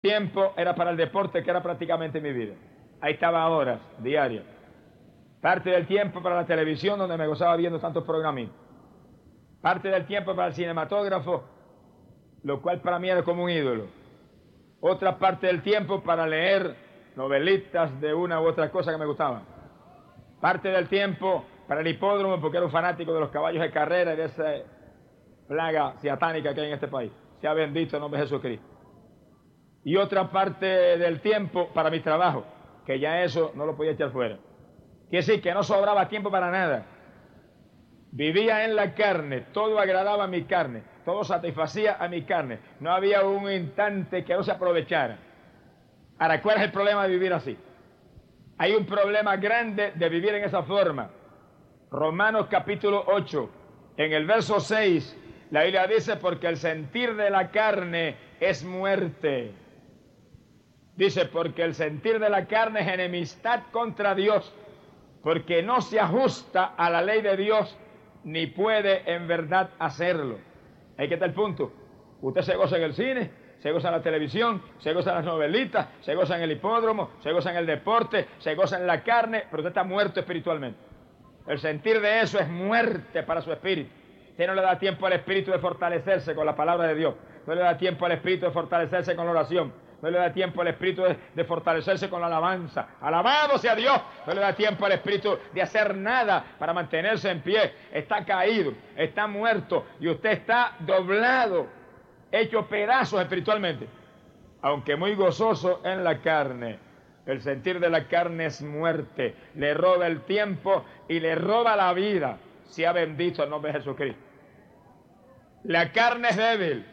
tiempo era para el deporte, que era prácticamente mi vida. Ahí estaba horas diarias. Parte del tiempo para la televisión, donde me gozaba viendo tantos programitas. Parte del tiempo para el cinematógrafo, lo cual para mí era como un ídolo. Otra parte del tiempo para leer novelitas de una u otra cosa que me gustaban. Parte del tiempo para el hipódromo, porque era un fanático de los caballos de carrera y de esa plaga satánica que hay en este país. Sea bendito el nombre de Jesucristo. Y otra parte del tiempo para mi trabajo, que ya eso no lo podía echar fuera. Quiere decir que no sobraba tiempo para nada. Vivía en la carne, todo agradaba a mi carne, todo satisfacía a mi carne. No había un instante que no se aprovechara. Ahora, ¿cuál es el problema de vivir así? Hay un problema grande de vivir en esa forma. Romanos capítulo 8, en el verso 6, la Biblia dice, porque el sentir de la carne es muerte. Dice, porque el sentir de la carne es enemistad contra Dios, porque no se ajusta a la ley de Dios, ni puede en verdad hacerlo. Ahí que está el punto. Usted se goza en el cine, se goza en la televisión, se goza en las novelitas, se goza en el hipódromo, se goza en el deporte, se goza en la carne, pero usted está muerto espiritualmente. El sentir de eso es muerte para su espíritu. Usted no le da tiempo al espíritu de fortalecerse con la palabra de Dios. No le da tiempo al espíritu de fortalecerse con la oración. No le da tiempo al espíritu de fortalecerse con la alabanza. ¡Alabado sea Dios! No le da tiempo al espíritu de hacer nada para mantenerse en pie. Está caído, está muerto y usted está doblado, hecho pedazos espiritualmente. Aunque muy gozoso en la carne. El sentir de la carne es muerte. Le roba el tiempo y le roba la vida. Sea bendito el nombre de Jesucristo. La carne es débil.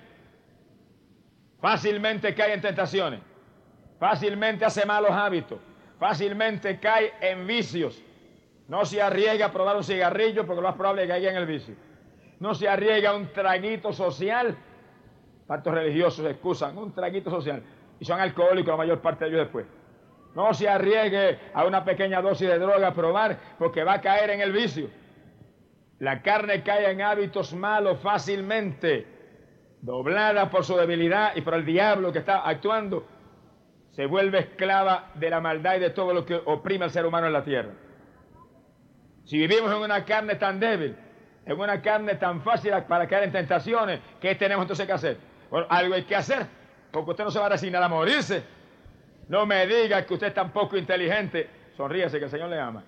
Fácilmente cae en tentaciones, fácilmente hace malos hábitos, fácilmente cae en vicios. No se arriesga a probar un cigarrillo porque lo más probable es que caiga en el vicio. No se arriesga a un traguito social. Tantos religiosos excusan un traguito social y son alcohólicos la mayor parte de ellos después. No se arriesgue a una pequeña dosis de droga a probar porque va a caer en el vicio. La carne cae en hábitos malos fácilmente, doblada por su debilidad y por el diablo que está actuando, se vuelve esclava de la maldad y de todo lo que oprime al ser humano en la tierra. Si vivimos en una carne tan débil, en una carne tan fácil para caer en tentaciones, ¿qué tenemos entonces que hacer? Bueno, algo hay que hacer, porque usted no se va a resignar a morirse. No me diga que usted es tan poco inteligente, sonríese que el Señor le ama,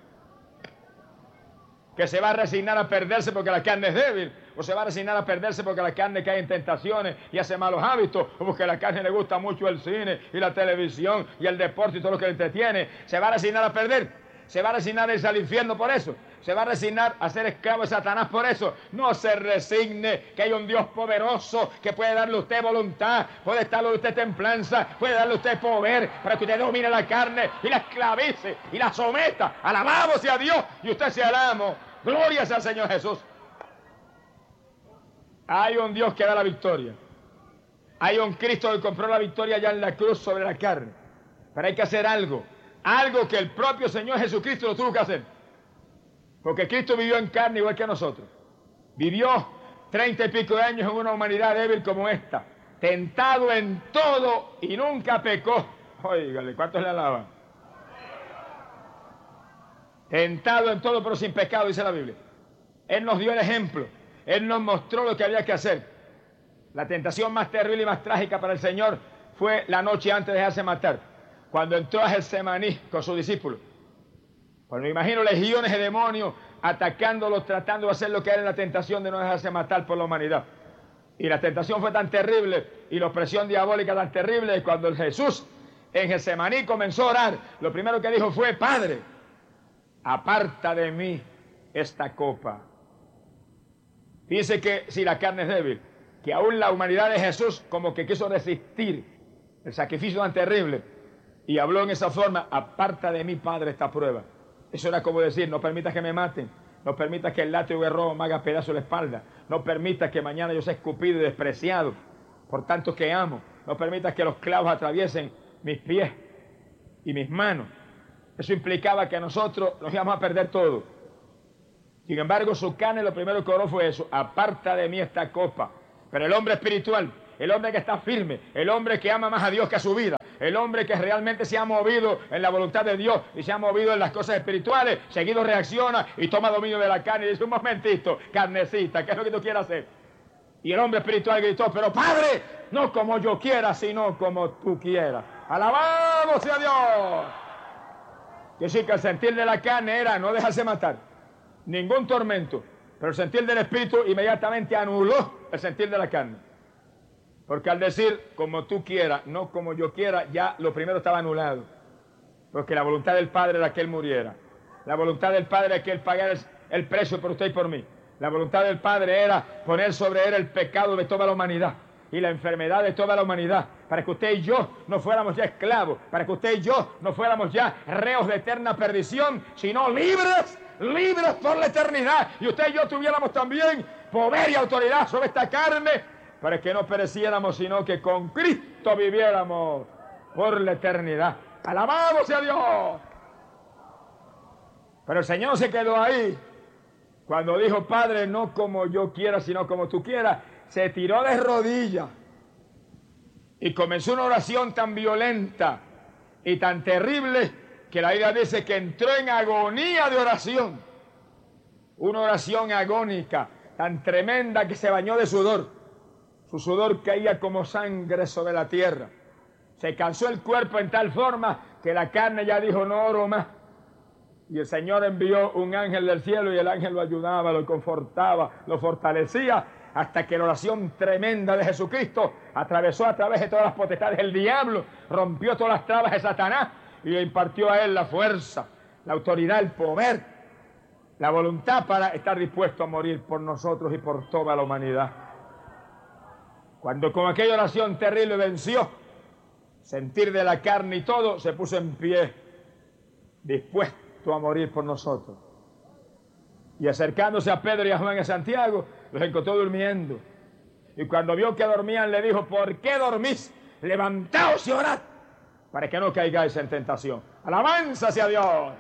que se va a resignar a perderse porque la carne es débil, o se va a resignar a perderse porque la carne cae en tentaciones y hace malos hábitos, o porque a la carne le gusta mucho el cine y la televisión y el deporte y todo lo que le entretiene. Se va a resignar a perder, se va a resignar a irse al infierno por eso, se va a resignar a ser esclavo de Satanás por eso. No se resigne, que hay un Dios poderoso que puede darle a usted voluntad, puede darle a usted templanza, puede darle a usted poder para que usted domine la carne y la esclavice y la someta. Alabado sea Dios y usted sea el amo. Gloria sea al Señor Jesús. Hay un Dios que da la victoria. Hay un Cristo que compró la victoria ya en la cruz sobre la carne. Pero hay que hacer algo. Algo que el propio Señor Jesucristo lo tuvo que hacer. Porque Cristo vivió en carne igual que nosotros. Vivió 30 y pico de años en una humanidad débil como esta. Tentado en todo y nunca pecó. Óigale, ¿cuántos le alaban? Tentado en todo pero sin pecado, dice la Biblia. Él nos dio el ejemplo. Él nos mostró lo que había que hacer. La tentación más terrible y más trágica para el Señor fue la noche antes de dejarse matar, cuando entró a Getsemaní con sus discípulos. Pues me imagino legiones de demonios atacándolos, tratando de hacer lo que era la tentación de no dejarse matar por la humanidad. Y la tentación fue tan terrible y la opresión diabólica tan terrible que cuando Jesús en Getsemaní comenzó a orar, lo primero que dijo fue: Padre, aparta de mí esta copa. Dice que si la carne es débil, que aún la humanidad de Jesús como que quiso resistir el sacrificio tan terrible y habló en esa forma: aparta de mí, Padre, esta prueba. Eso era como decir: no permitas que me maten, no permitas que el látigo de robo me haga pedazo de la espalda, no permitas que mañana yo sea escupido y despreciado por tanto que amo, no permitas que los clavos atraviesen mis pies y mis manos. Eso implicaba que nosotros nos íbamos a perder todo. Sin embargo, su carne lo primero que oró fue eso: aparta de mí esta copa. Pero el hombre espiritual, el hombre que está firme, el hombre que ama más a Dios que a su vida, el hombre que realmente se ha movido en la voluntad de Dios y se ha movido en las cosas espirituales, seguido reacciona y toma dominio de la carne y dice, un momentito, carnecita, ¿qué es lo que tú quieres hacer? Y el hombre espiritual gritó, pero Padre, no como yo quiera, sino como tú quieras. ¡Alabado sea Dios! Que sí, que el sentir de la carne era no dejarse matar, ningún tormento, pero el sentir del Espíritu inmediatamente anuló el sentir de la carne. Porque al decir como tú quieras, no como yo quiera, ya lo primero estaba anulado. Porque la voluntad del Padre era que Él muriera. La voluntad del Padre era que Él pagara el precio por usted y por mí. La voluntad del Padre era poner sobre Él el pecado de toda la humanidad y la enfermedad de toda la humanidad, para que usted y yo no fuéramos ya esclavos, para que usted y yo no fuéramos ya reos de eterna perdición, sino libres por la eternidad, y usted y yo tuviéramos también poder y autoridad sobre esta carne, para que no pereciéramos, sino que con Cristo viviéramos por la eternidad. ¡Alabado sea Dios! Pero el Señor se quedó ahí. Cuando dijo, Padre, no como yo quiera, sino como tú quieras, se tiró de rodillas y comenzó una oración tan violenta y tan terrible que la Biblia dice que entró en agonía de oración. Una oración agónica, tan tremenda que se bañó de sudor. Su sudor caía como sangre sobre la tierra. Se cansó el cuerpo en tal forma que la carne ya dijo, no oro más. Y el Señor envió un ángel del cielo y el ángel lo ayudaba, lo confortaba, lo fortalecía, hasta que la oración tremenda de Jesucristo atravesó a través de todas las potestades del diablo, rompió todas las trabas de Satanás y le impartió a él la fuerza, la autoridad, el poder, la voluntad para estar dispuesto a morir por nosotros y por toda la humanidad. Cuando con aquella oración terrible venció, sentir de la carne y todo, se puso en pie, dispuesto a morir por nosotros. Y acercándose a Pedro y a Juan y a Santiago, los encontró durmiendo. Y cuando vio que dormían, le dijo, ¿por qué dormís? Levantaos y orad, para que no caigáis en tentación. ¡Alabanza sea Dios!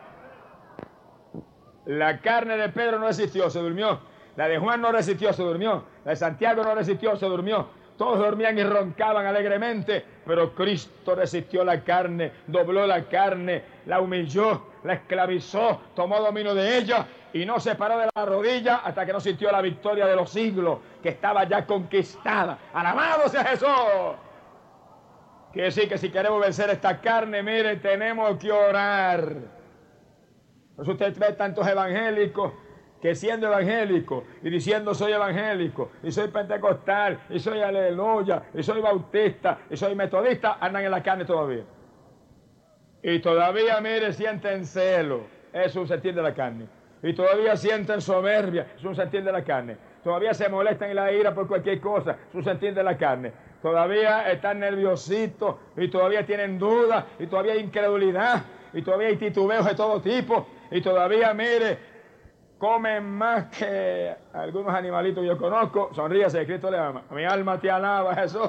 La carne de Pedro no resistió, se durmió. La de Juan no resistió, se durmió. La de Santiago no resistió, se durmió. Todos dormían y roncaban alegremente, pero Cristo resistió la carne, dobló la carne, la humilló, la esclavizó, tomó dominio de ella y no se paró de la rodilla hasta que no sintió la victoria de los siglos, que estaba ya conquistada. ¡Alabado sea Jesús! Quiere decir que si queremos vencer esta carne, mire, tenemos que orar. Por eso usted ve tantos evangélicos que siendo evangélico y diciendo soy evangélico y soy pentecostal y soy aleluya y soy bautista y soy metodista, andan en la carne todavía. Y todavía, mire, sienten celo, es un sentir de la carne. Y todavía sienten soberbia, es un sentir de la carne. Todavía se molestan en la ira por cualquier cosa, es un sentir de la carne. Todavía están nerviositos y todavía tienen dudas y todavía hay incredulidad y todavía hay titubeos de todo tipo y todavía, mire, comen más que algunos animalitos que yo conozco. Sonríase, Cristo le ama. Mi alma te alaba, Jesús.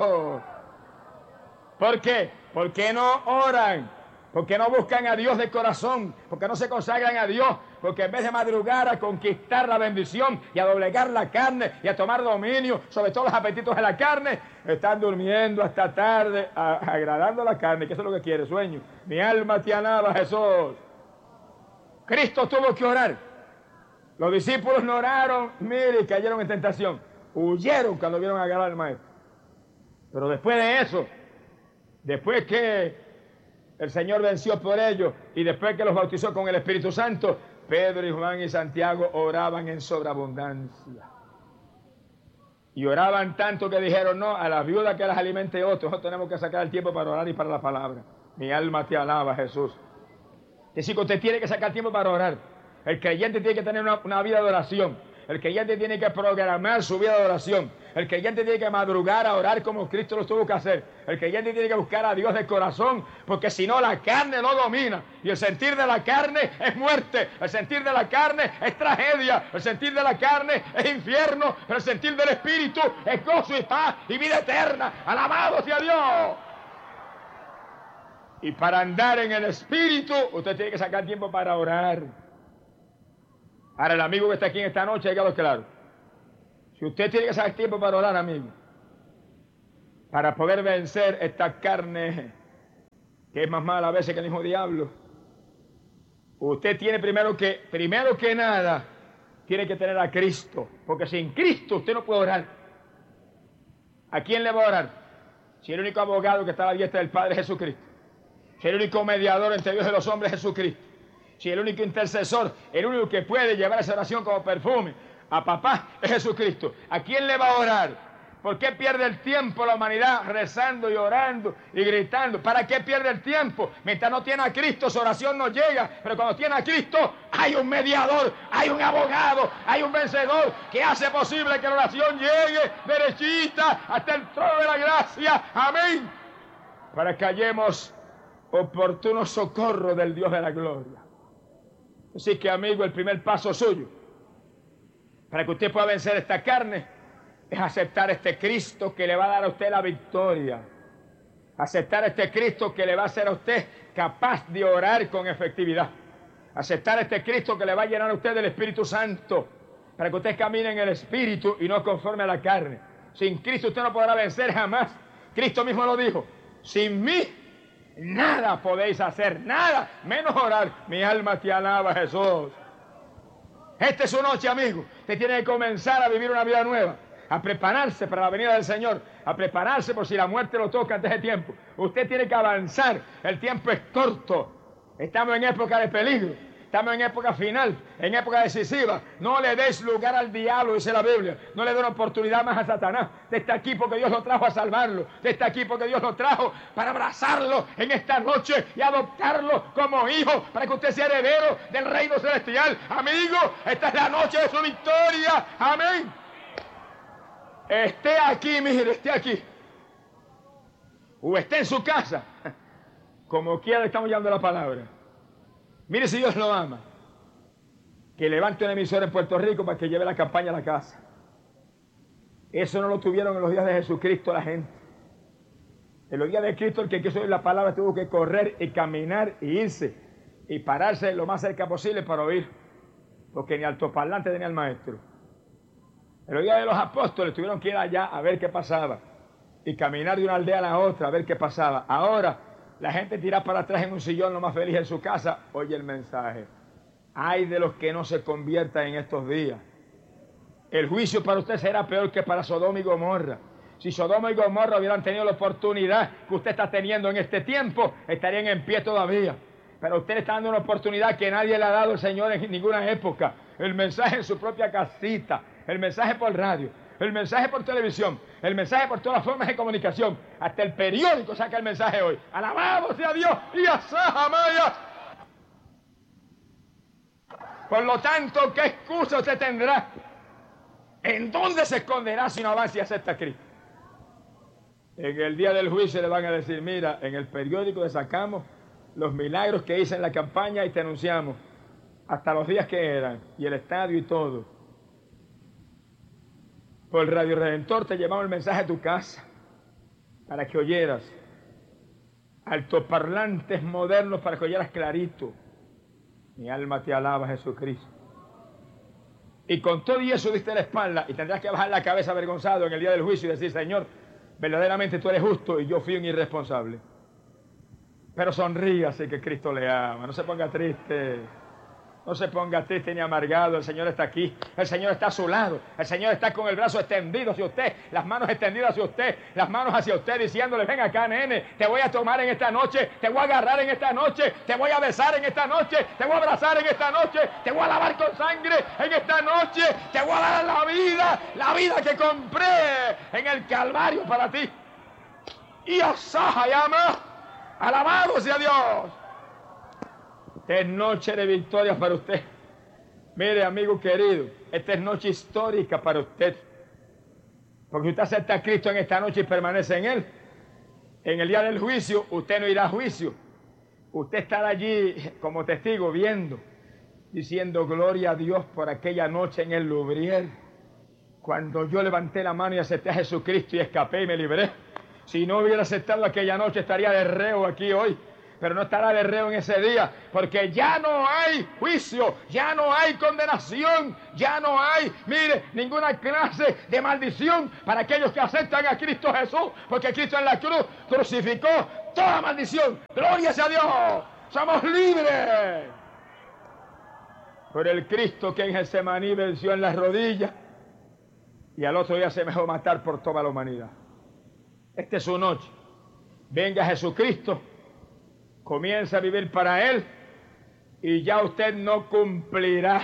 ¿Por qué? ¿Por qué no oran? ¿Por qué no buscan a Dios de corazón? ¿Por qué no se consagran a Dios? Porque en vez de madrugar a conquistar la bendición y a doblegar la carne y a tomar dominio sobre todos los apetitos de la carne, están durmiendo hasta tarde, agradando la carne, que eso es lo que quiere, sueño. Mi alma te alaba, Jesús. Cristo tuvo que orar. Los discípulos no oraron, mire, cayeron en tentación. Huyeron cuando vieron agarrar al maestro. Pero después de eso, después que el Señor venció por ellos y después que los bautizó con el Espíritu Santo, Pedro y Juan y Santiago oraban en sobreabundancia. Y oraban tanto que dijeron, no, a las viudas que las alimente otros, no tenemos que sacar el tiempo para orar y para la palabra. Mi alma te alaba, Jesús. Es decir, que usted tiene que sacar tiempo para orar. El creyente tiene que tener una vida de oración. El creyente tiene que programar su vida de oración. El creyente tiene que madrugar a orar como Cristo lo tuvo que hacer. El creyente tiene que buscar a Dios de corazón, porque si no la carne lo domina. Y el sentir de la carne es muerte. El sentir de la carne es tragedia. El sentir de la carne es infierno. Pero el sentir del Espíritu es gozo y paz y vida eterna. ¡Alabado sea Dios! Y para andar en el Espíritu, usted tiene que sacar tiempo para orar. Ahora, el amigo que está aquí en esta noche, hágalo claro. Si usted tiene que sacar tiempo para orar, amigo, para poder vencer esta carne que es más mala a veces que el mismo diablo, usted tiene primero que nada, tiene que tener a Cristo, porque sin Cristo usted no puede orar. ¿A quién le va a orar? Si el único abogado que está a la diestra del Padre es Jesucristo, si el único mediador entre Dios y los hombres es Jesucristo, si el único intercesor, el único que puede llevar esa oración como perfume a papá es Jesucristo, ¿a quién le va a orar? ¿Por qué pierde el tiempo la humanidad rezando y orando y gritando? ¿Para qué pierde el tiempo? Mientras no tiene a Cristo, su oración no llega. Pero cuando tiene a Cristo, hay un mediador, hay un abogado, hay un vencedor que hace posible que la oración llegue derechita hasta el trono de la gracia. Amén. Para que hallemos oportuno socorro del Dios de la gloria. Así que, amigo, el primer paso suyo, para que usted pueda vencer esta carne, es aceptar este Cristo que le va a dar a usted la victoria. Aceptar este Cristo que le va a hacer a usted capaz de orar con efectividad. Aceptar este Cristo que le va a llenar a usted del Espíritu Santo, para que usted camine en el Espíritu y no conforme a la carne. Sin Cristo usted no podrá vencer jamás. Cristo mismo lo dijo: sin mí nada podéis hacer, nada, menos orar. Mi alma te alaba, Jesús. Esta es su noche, amigo. Usted tiene que comenzar a vivir una vida nueva, a prepararse para la venida del Señor, a prepararse por si la muerte lo toca antes de tiempo. Usted tiene que avanzar, el tiempo es corto, estamos en época de peligro, estamos en época final, en época decisiva. No le des lugar al diablo, dice la Biblia, no le dé una oportunidad más a Satanás. Usted está aquí porque Dios lo trajo a salvarlo, usted está aquí porque Dios lo trajo para abrazarlo en esta noche y adoptarlo como hijo, para que usted sea heredero del reino celestial. Amigo, esta es la noche de su victoria, amén. Esté aquí, mire, esté aquí, o esté en su casa, como quiera, estamos llevando la palabra. Mire si Dios lo ama, que levante una emisora en Puerto Rico para que lleve la campaña a la casa. Eso no lo tuvieron en los días de Jesucristo la gente. En los días de Cristo, el que quiso oír la palabra tuvo que correr y caminar y irse y pararse lo más cerca posible para oír, porque ni altoparlante tenía el maestro. En los días de los apóstoles tuvieron que ir allá a ver qué pasaba y caminar de una aldea a la otra a ver qué pasaba. Ahora la gente tira para atrás en un sillón lo más feliz en su casa. Oye el mensaje: ay de los que no se conviertan en estos días. El juicio para usted será peor que para Sodoma y Gomorra. Si Sodoma y Gomorra hubieran tenido la oportunidad que usted está teniendo en este tiempo, estarían en pie todavía. Pero usted le está dando una oportunidad que nadie le ha dado el Señor en ninguna época. El mensaje en su propia casita, el mensaje por radio, el mensaje por televisión, el mensaje por todas las formas de comunicación. Hasta el periódico saca el mensaje hoy. Alabado sea Dios y Asahamaya. Por lo tanto, ¿qué excusa usted tendrá? ¿En dónde se esconderá si no avanza y acepta a Cristo? En el día del juicio le van a decir: mira, en el periódico le sacamos los milagros que hice en la campaña y te anunciamos hasta los días que eran y el estadio y todo. Por Radio Redentor te llevamos el mensaje a tu casa para que oyeras. Altoparlantes modernos para que oyeras clarito. Mi alma te alaba, Jesucristo. Y con todo y eso diste la espalda y tendrás que bajar la cabeza avergonzado en el día del juicio y decir: Señor, verdaderamente tú eres justo y yo fui un irresponsable. Pero sonríase, que Cristo le ama. No se ponga triste. No se ponga triste ni amargado. El Señor está aquí. El Señor está a su lado. El Señor está con el brazo extendido hacia usted, las manos extendidas hacia usted, las manos hacia usted, diciéndole: ven acá, nene, te voy a tomar en esta noche, te voy a agarrar en esta noche, te voy a besar en esta noche, te voy a abrazar en esta noche, te voy a lavar con sangre en esta noche, te voy a dar la vida que compré en el Calvario para ti. Y Osaja llama. Alabado sea Dios. Esta es noche de victoria para usted. Mire, amigo querido, esta es noche histórica para usted. Porque usted acepta a Cristo en esta noche y permanece en Él. En el día del juicio, usted no irá a juicio. Usted estará allí como testigo viendo, diciendo: gloria a Dios por aquella noche en el Lubrier, cuando yo levanté la mano y acepté a Jesucristo y escapé y me libré. Si no hubiera aceptado aquella noche, estaría de reo aquí hoy. pero no estará de reo en ese día, porque ya no hay juicio, ya no hay condenación, ya no hay, mire, ninguna clase de maldición para aquellos que aceptan a Cristo Jesús, porque Cristo en la cruz crucificó toda maldición. ¡Gloria sea a Dios! ¡Somos libres! Por el Cristo que en Getsemaní venció en las rodillas y al otro día se me dejó matar por toda la humanidad. Esta es su noche. Venga Jesucristo, comienza a vivir para Él y ya usted no cumplirá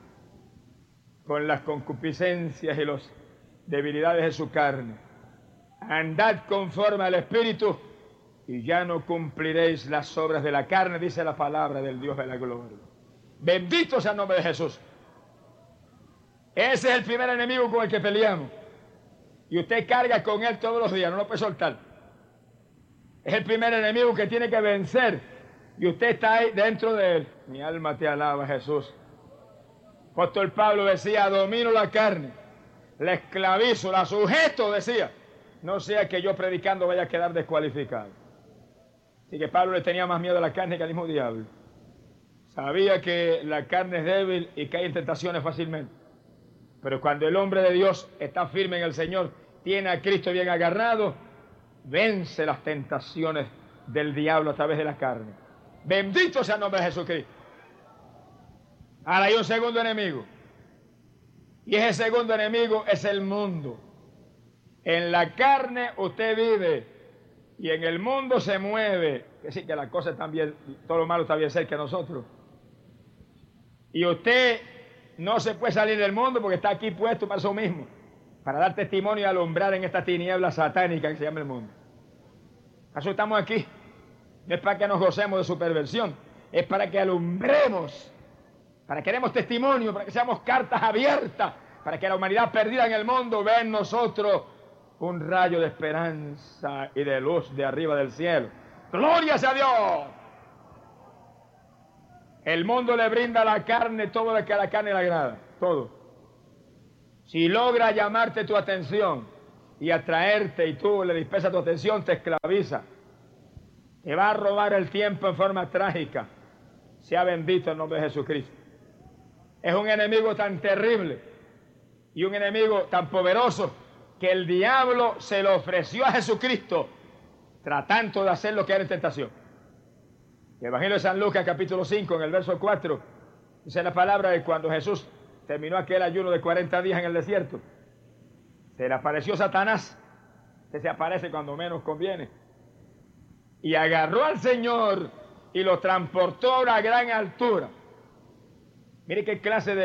con las concupiscencias y las debilidades de su carne. Andad conforme al Espíritu y ya no cumpliréis las obras de la carne, dice la palabra del Dios de la gloria. Bendito sea el nombre de Jesús. Ese es el primer enemigo con el que peleamos. Y usted carga con él todos los días, no lo puede soltar. Es el primer enemigo que tiene que vencer. Y usted está ahí dentro de él. Mi alma te alaba, Jesús. Apóstol Pablo decía, domino la carne, la esclavizo, la sujeto, decía. No sea que yo predicando vaya a quedar descualificado. Así que Pablo le tenía más miedo a la carne que al mismo diablo. Sabía que la carne es débil y cae en tentaciones fácilmente. Pero cuando el hombre de Dios está firme en el Señor, tiene a Cristo bien agarrado, vence las tentaciones del diablo a través de la carne. Bendito sea el nombre de Jesucristo. Ahora hay un segundo enemigo. Y ese segundo enemigo es el mundo. En la carne usted vive y en el mundo se mueve. Es decir, que las cosas también, todo lo malo está bien cerca de nosotros. Y usted no se puede salir del mundo porque está aquí puesto para eso mismo, para dar testimonio y alumbrar en esta tiniebla satánica que se llama el mundo. Por eso estamos aquí. No es para que nos gocemos de su perversión, es para que alumbremos, para que demos testimonio, para que seamos cartas abiertas, para que la humanidad perdida en el mundo vea en nosotros un rayo de esperanza y de luz de arriba del cielo. ¡Gloria sea a Dios! El mundo le brinda a la carne todo lo que a la carne le agrada, todo. Si logra llamarte tu atención y atraerte y tú le dispersas tu atención, te esclaviza. Te va a robar el tiempo en forma trágica. Sea bendito el nombre de Jesucristo. Es un enemigo tan terrible y un enemigo tan poderoso que el diablo se lo ofreció a Jesucristo tratando de hacer lo que era en tentación. El Evangelio de San Lucas, capítulo 5, en el verso 4, dice la palabra de cuando Jesús terminó aquel ayuno de 40 días en el desierto. Se le apareció Satanás, que se aparece cuando menos conviene, y agarró al Señor y lo transportó a una gran altura. Mire qué clase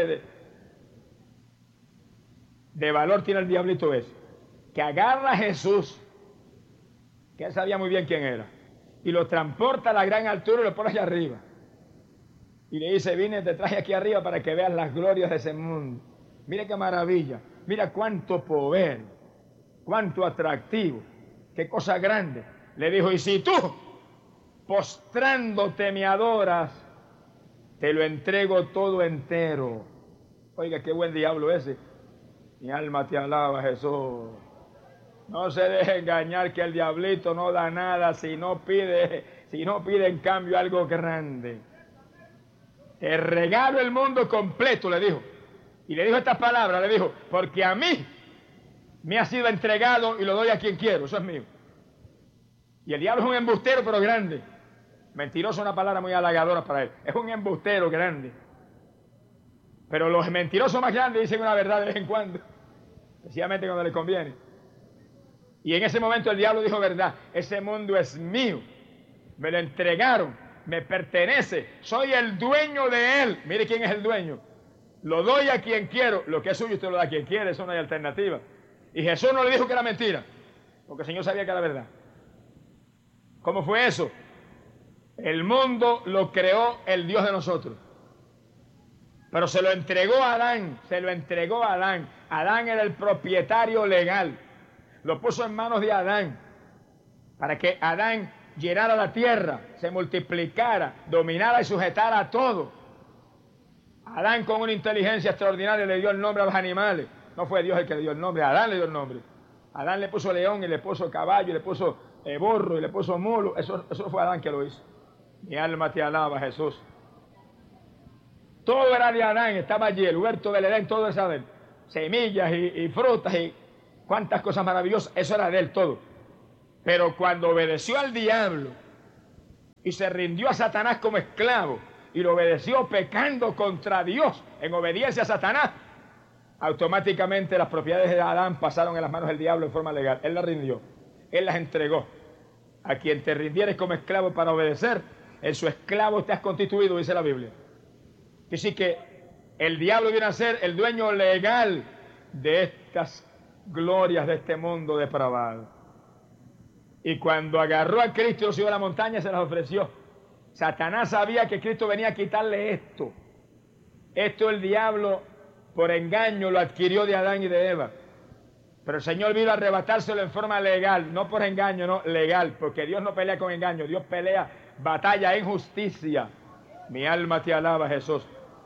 de valor tiene el diablito ese, que agarra a Jesús, que él sabía muy bien quién era, y lo transporta a la gran altura y lo pone allá arriba. Y le dice, vine, te traje aquí arriba para que veas las glorias de ese mundo. Mira qué maravilla, mira cuánto poder, cuánto atractivo, qué cosa grande. Le dijo, y si tú, postrándote me adoras, te lo entrego todo entero. Oiga, qué buen diablo ese. Mi alma te alaba, Jesús. No se deje engañar que el diablito no da nada si no pide en cambio algo grande. Te regalo el mundo completo, le dijo. Y le dijo estas palabras, le dijo, porque a mí me ha sido entregado y lo doy a quien quiero, eso es mío. Y el diablo es un embustero, pero grande. Mentiroso es una palabra muy halagadora para él. Es un embustero grande. Pero los mentirosos más grandes dicen una verdad de vez en cuando, especialmente cuando les conviene. Y en ese momento el diablo dijo verdad, ese mundo es mío, me lo entregaron, me pertenece, soy el dueño de él. Mire quién es el dueño, lo doy a quien quiero, lo que es suyo usted lo da a quien quiere, eso no hay alternativa. Y Jesús no le dijo que era mentira, porque el Señor sabía que era verdad. ¿Cómo fue eso? El mundo lo creó el Dios de nosotros, pero se lo entregó a Adán, Adán era el propietario legal. Lo puso en manos de Adán, para que Adán llenara la tierra, se multiplicara, dominara y sujetara a todo. Adán, con una inteligencia extraordinaria, le dio el nombre a los animales. No fue Dios el que le dio el nombre, Adán le dio el nombre. Adán le puso león y le puso caballo, y le puso burro y le puso mulo. Eso fue Adán que lo hizo. Mi alma te alaba, Jesús. Todo era de Adán, estaba allí, el huerto del Edén, todo era de él. Semillas y frutas y cuántas cosas maravillosas, eso era de él todo. Pero cuando obedeció al diablo y se rindió a Satanás como esclavo y lo obedeció pecando contra Dios en obediencia a Satanás, automáticamente las propiedades de Adán pasaron en las manos del diablo en forma legal. Él las rindió, él las entregó. A quien te rindieres como esclavo para obedecer, en su esclavo te has constituido, dice la Biblia. Así que el diablo viene a ser el dueño legal de estas glorias de este mundo depravado. Y cuando agarró a Cristo y lo subió a la montaña, se las ofreció. Satanás sabía que Cristo venía a quitarle esto. Esto el diablo, por engaño, lo adquirió de Adán y de Eva. Pero el Señor vino a arrebatárselo en forma legal, no por engaño, no, legal, porque Dios no pelea con engaño, Dios pelea batalla en justicia. Mi alma te alaba, Jesús.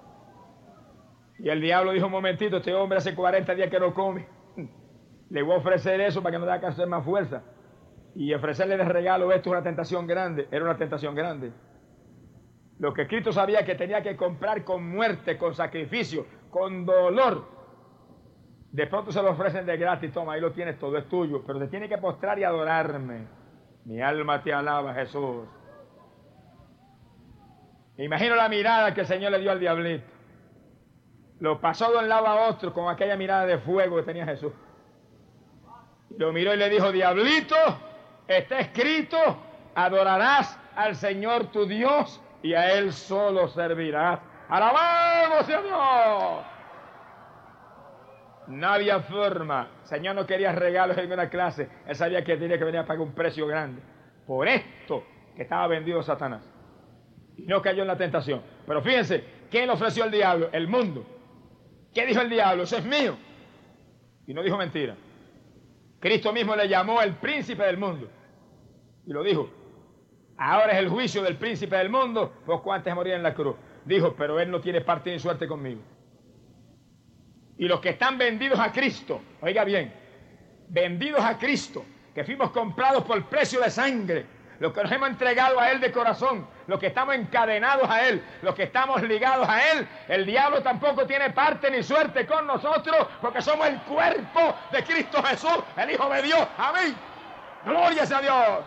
Y el diablo dijo, un momentito, este hombre hace 40 días que no come. Le voy a ofrecer eso para que no tenga que hacer más fuerza. Y ofrecerle de regalo esto es una tentación grande. Era una tentación grande. Lo que Cristo sabía que tenía que comprar con muerte, con sacrificio, con dolor. De pronto se lo ofrecen de gratis. Toma, ahí lo tienes todo, es tuyo. Pero te tiene que postrar y adorarme. Mi alma te alaba, Jesús. Me imagino la mirada que el Señor le dio al diablito. Lo pasó de un lado a otro con aquella mirada de fuego que tenía Jesús. Lo miró y le dijo, diablito, está escrito, adorarás al Señor tu Dios y a Él solo servirás. ¡Alabamos a Dios! No había forma. El Señor no quería regalos en una clase. Él sabía que tenía que venir a pagar un precio grande. Por esto que estaba vendido Satanás. Y no cayó en la tentación. Pero fíjense, ¿quién le ofreció al diablo? El mundo. ¿Qué dijo el diablo? Eso es mío. Y no dijo mentira. Cristo mismo le llamó el príncipe del mundo. Y lo dijo. Ahora es el juicio del príncipe del mundo, poco antes de morir en la cruz. Dijo, pero él no tiene parte ni suerte conmigo. Y los que están vendidos a Cristo, oiga bien, vendidos a Cristo, que fuimos comprados por precio de sangre, los que nos hemos entregado a Él de corazón, los que estamos encadenados a Él, los que estamos ligados a Él, el diablo tampoco tiene parte ni suerte con nosotros, porque somos el cuerpo de Cristo Jesús, el Hijo de Dios. Amén. Gloria a Dios.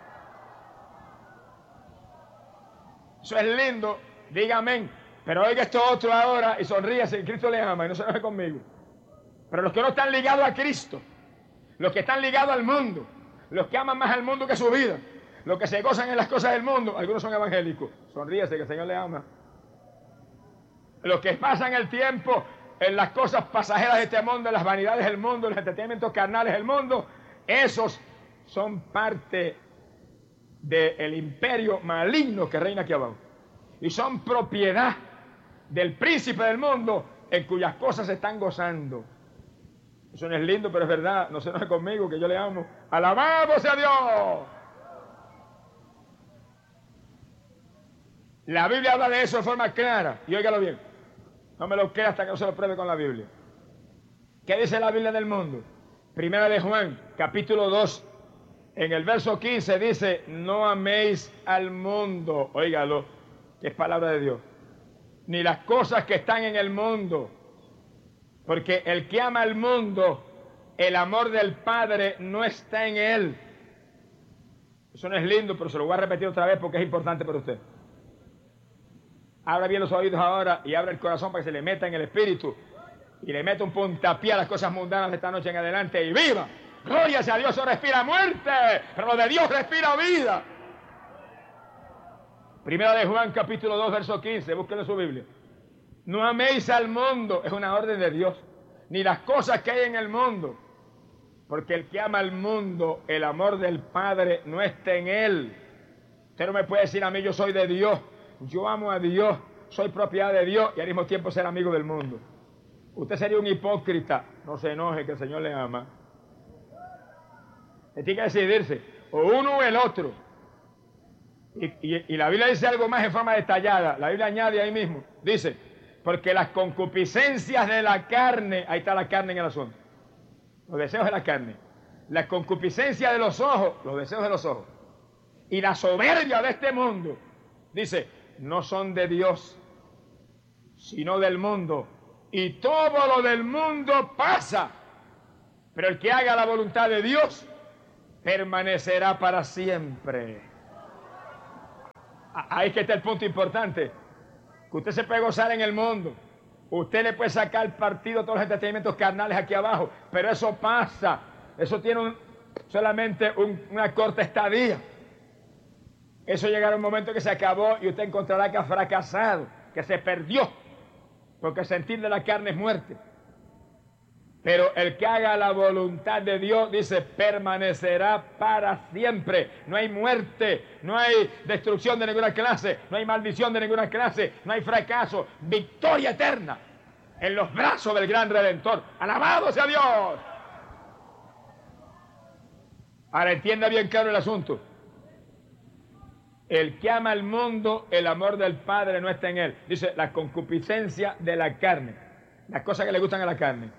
Eso es lindo, diga amén. Pero oiga esto otro ahora y sonríase, Cristo le ama y no se enoje conmigo. Pero los que no están ligados a Cristo, los que están ligados al mundo, los que aman más al mundo que su vida, los que se gozan en las cosas del mundo, algunos son evangélicos, sonríese que el Señor le ama. Los que pasan el tiempo en las cosas pasajeras de este mundo, en las vanidades del mundo, en los entretenimientos carnales del mundo, esos son parte del imperio maligno que reina aquí abajo. Y son propiedad del príncipe del mundo en cuyas cosas se están gozando. Eso no es lindo, pero es verdad. No se enoje conmigo, que yo le amo. ¡Alabamos a Dios! La Biblia habla de eso de forma clara. Y óigalo bien. No me lo crea hasta que no se lo pruebe con la Biblia. ¿Qué dice la Biblia del mundo? Primera de Juan, capítulo 2. En el verso 15 dice, no améis al mundo. Óigalo, que es palabra de Dios. Ni las cosas que están en el mundo. Porque el que ama al mundo, el amor del Padre no está en él. Eso no es lindo, pero se lo voy a repetir otra vez porque es importante para usted. Abra bien los oídos ahora y abra el corazón para que se le meta en el espíritu y le meta un puntapié a las cosas mundanas de esta noche en adelante y viva. Gloria a Dios, eso respira muerte, pero lo de Dios respira vida. Primera de Juan, capítulo 2, verso 15, búsquenlo en su Biblia. No améis al mundo, es una orden de Dios, ni las cosas que hay en el mundo, porque el que ama al mundo, el amor del Padre no está en él. Usted no me puede decir a mí, yo soy de Dios, yo amo a Dios, soy propiedad de Dios y al mismo tiempo ser amigo del mundo. Usted sería un hipócrita, no se enoje que el Señor le ama. Usted tiene que decidirse, o uno o el otro. Y la Biblia dice algo más en forma detallada, la Biblia añade ahí mismo, dice, porque las concupiscencias de la carne, ahí está la carne en el asunto, los deseos de la carne, la concupiscencia de los ojos, los deseos de los ojos, y la soberbia de este mundo, Dice, no son de Dios, sino del mundo. Y todo lo del mundo pasa. Pero el que haga la voluntad de Dios permanecerá para siempre. Ahí que está el punto importante. Que usted se puede gozar en el mundo. Usted le puede sacar partido a todos los entretenimientos carnales aquí abajo. Pero eso pasa. Eso tiene solamente una corta estadía. Eso llegará un momento que se acabó y usted encontrará que ha fracasado, que se perdió. Porque el sentir de la carne es muerte. Pero el que haga la voluntad de Dios, dice, permanecerá para siempre. No hay muerte, no hay destrucción de ninguna clase, no hay maldición de ninguna clase, no hay fracaso. Victoria eterna en los brazos del gran Redentor. ¡Alabado sea Dios! Ahora entienda bien claro el asunto. El que ama al mundo, el amor del Padre no está en él. Dice, la concupiscencia de la carne. Las cosas que le gustan a la carne.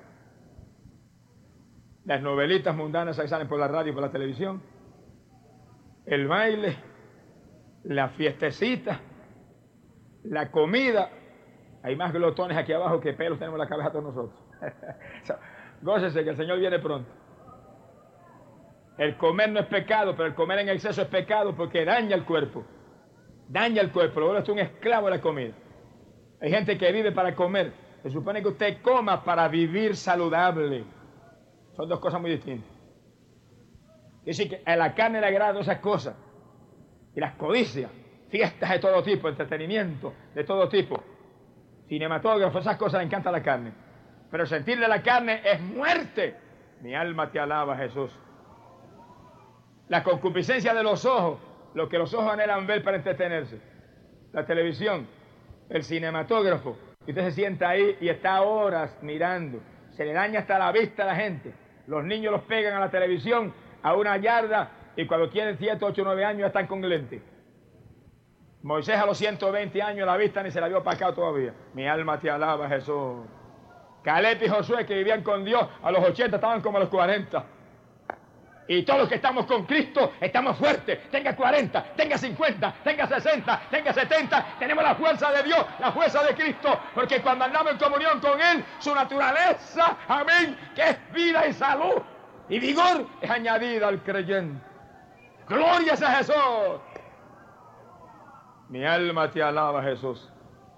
Las novelitas mundanas que salen por la radio y por la televisión. El baile. La fiestecita. La comida. Hay más glotones aquí abajo que pelos tenemos en la cabeza todos nosotros. Gócese que el Señor viene pronto. El comer no es pecado, pero el comer en exceso es pecado porque daña el cuerpo. Daña el cuerpo. Luego es un esclavo de la comida. Hay gente que vive para comer. Se supone que usted coma para vivir saludable. Son dos cosas muy distintas. Es decir, que a la carne le agradan esas cosas. Y las codicias. Fiestas de todo tipo, entretenimiento de todo tipo. Cinematógrafos, esas cosas le encanta a la carne. Pero sentir de la carne es muerte. Mi alma te alaba, Jesús. La concupiscencia de los ojos, lo que los ojos anhelan ver para entretenerse. La televisión, el cinematógrafo. Y usted se sienta ahí y está horas mirando. Se le daña hasta la vista a la gente. Los niños los pegan a la televisión a una yarda y cuando tienen 7, 8, 9 años ya están con lentes. Moisés a los 120 años la vista ni se la vio para acá todavía. Mi alma te alaba, Jesús. Caleb y Josué que vivían con Dios a los 80 estaban como a los 40. Y todos los que estamos con Cristo estamos fuertes. Tenga 40, tenga 50, tenga 60, tenga 70. Tenemos la fuerza de Dios, la fuerza de Cristo. Porque cuando andamos en comunión con Él, su naturaleza, amén, que es vida y salud y vigor, es añadida al creyente. Gloria a Jesús. Mi alma te alaba, Jesús.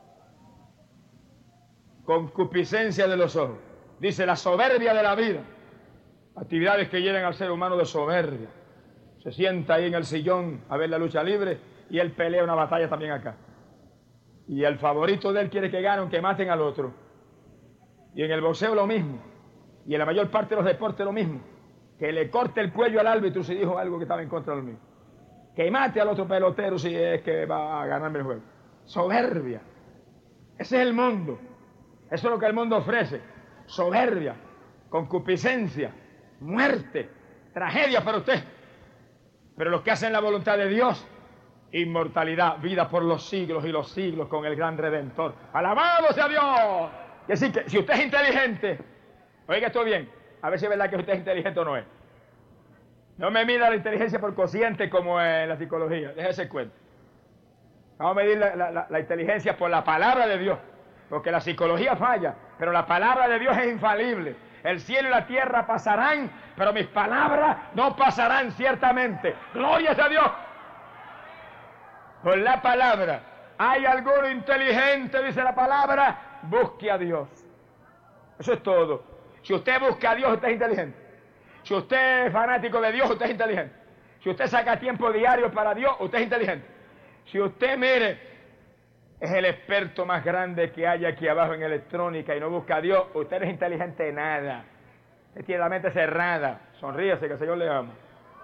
Concupiscencia de los ojos. Dice la soberbia de la vida. Actividades que llenan al ser humano de soberbia. Se sienta ahí en el sillón a ver la lucha libre y él pelea una batalla también acá. Y el favorito de él quiere que ganen, que maten al otro. Y en el boxeo lo mismo. Y en la mayor parte de los deportes lo mismo. Que le corte el cuello al árbitro si dijo algo que estaba en contra de lo mismo. Que mate al otro pelotero si es que va a ganarme el juego. Soberbia. Ese es el mundo. Eso es lo que el mundo ofrece. Soberbia, concupiscencia, muerte, tragedia para usted. Pero los que hacen la voluntad de Dios, inmortalidad, vida por los siglos y los siglos con el gran Redentor. ¡Alabado sea Dios! Y así que si usted es inteligente, oiga esto bien, a ver si es verdad que usted es inteligente o no es. No me mida la inteligencia por cociente como en la psicología, déjese cuenta. Vamos a medir la inteligencia por la palabra de Dios, porque la psicología falla, pero la palabra de Dios es infalible. El cielo y la tierra pasarán, pero mis palabras no pasarán ciertamente. ¡Gloria a Dios! Por la palabra. ¿Hay alguno inteligente? Dice la palabra. Busque a Dios. Eso es todo. Si usted busca a Dios, usted es inteligente. Si usted es fanático de Dios, usted es inteligente. Si usted saca tiempo diario para Dios, usted es inteligente. Si usted, mire, es el experto más grande que hay aquí abajo en electrónica y no busca a Dios, usted no es inteligente de nada. Usted tiene la mente cerrada. Sonríase que el Señor le ama.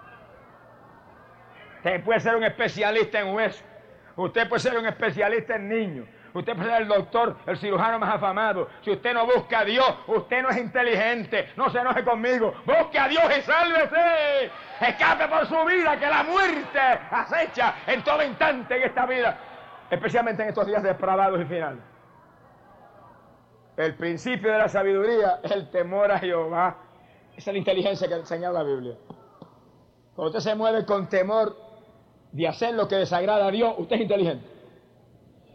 Usted puede ser un especialista en huesos. Usted puede ser un especialista en niños. Usted puede ser el doctor, el cirujano más afamado. Si usted no busca a Dios, usted no es inteligente. No se enoje conmigo. Busque a Dios y sálvese. Escape por su vida, que la muerte acecha en todo instante en esta vida. Especialmente en estos días depravados y finales. El principio de la sabiduría es el temor a Jehová. Esa es la inteligencia que enseña la Biblia. Cuando usted se mueve con temor de hacer lo que desagrada a Dios, usted es inteligente.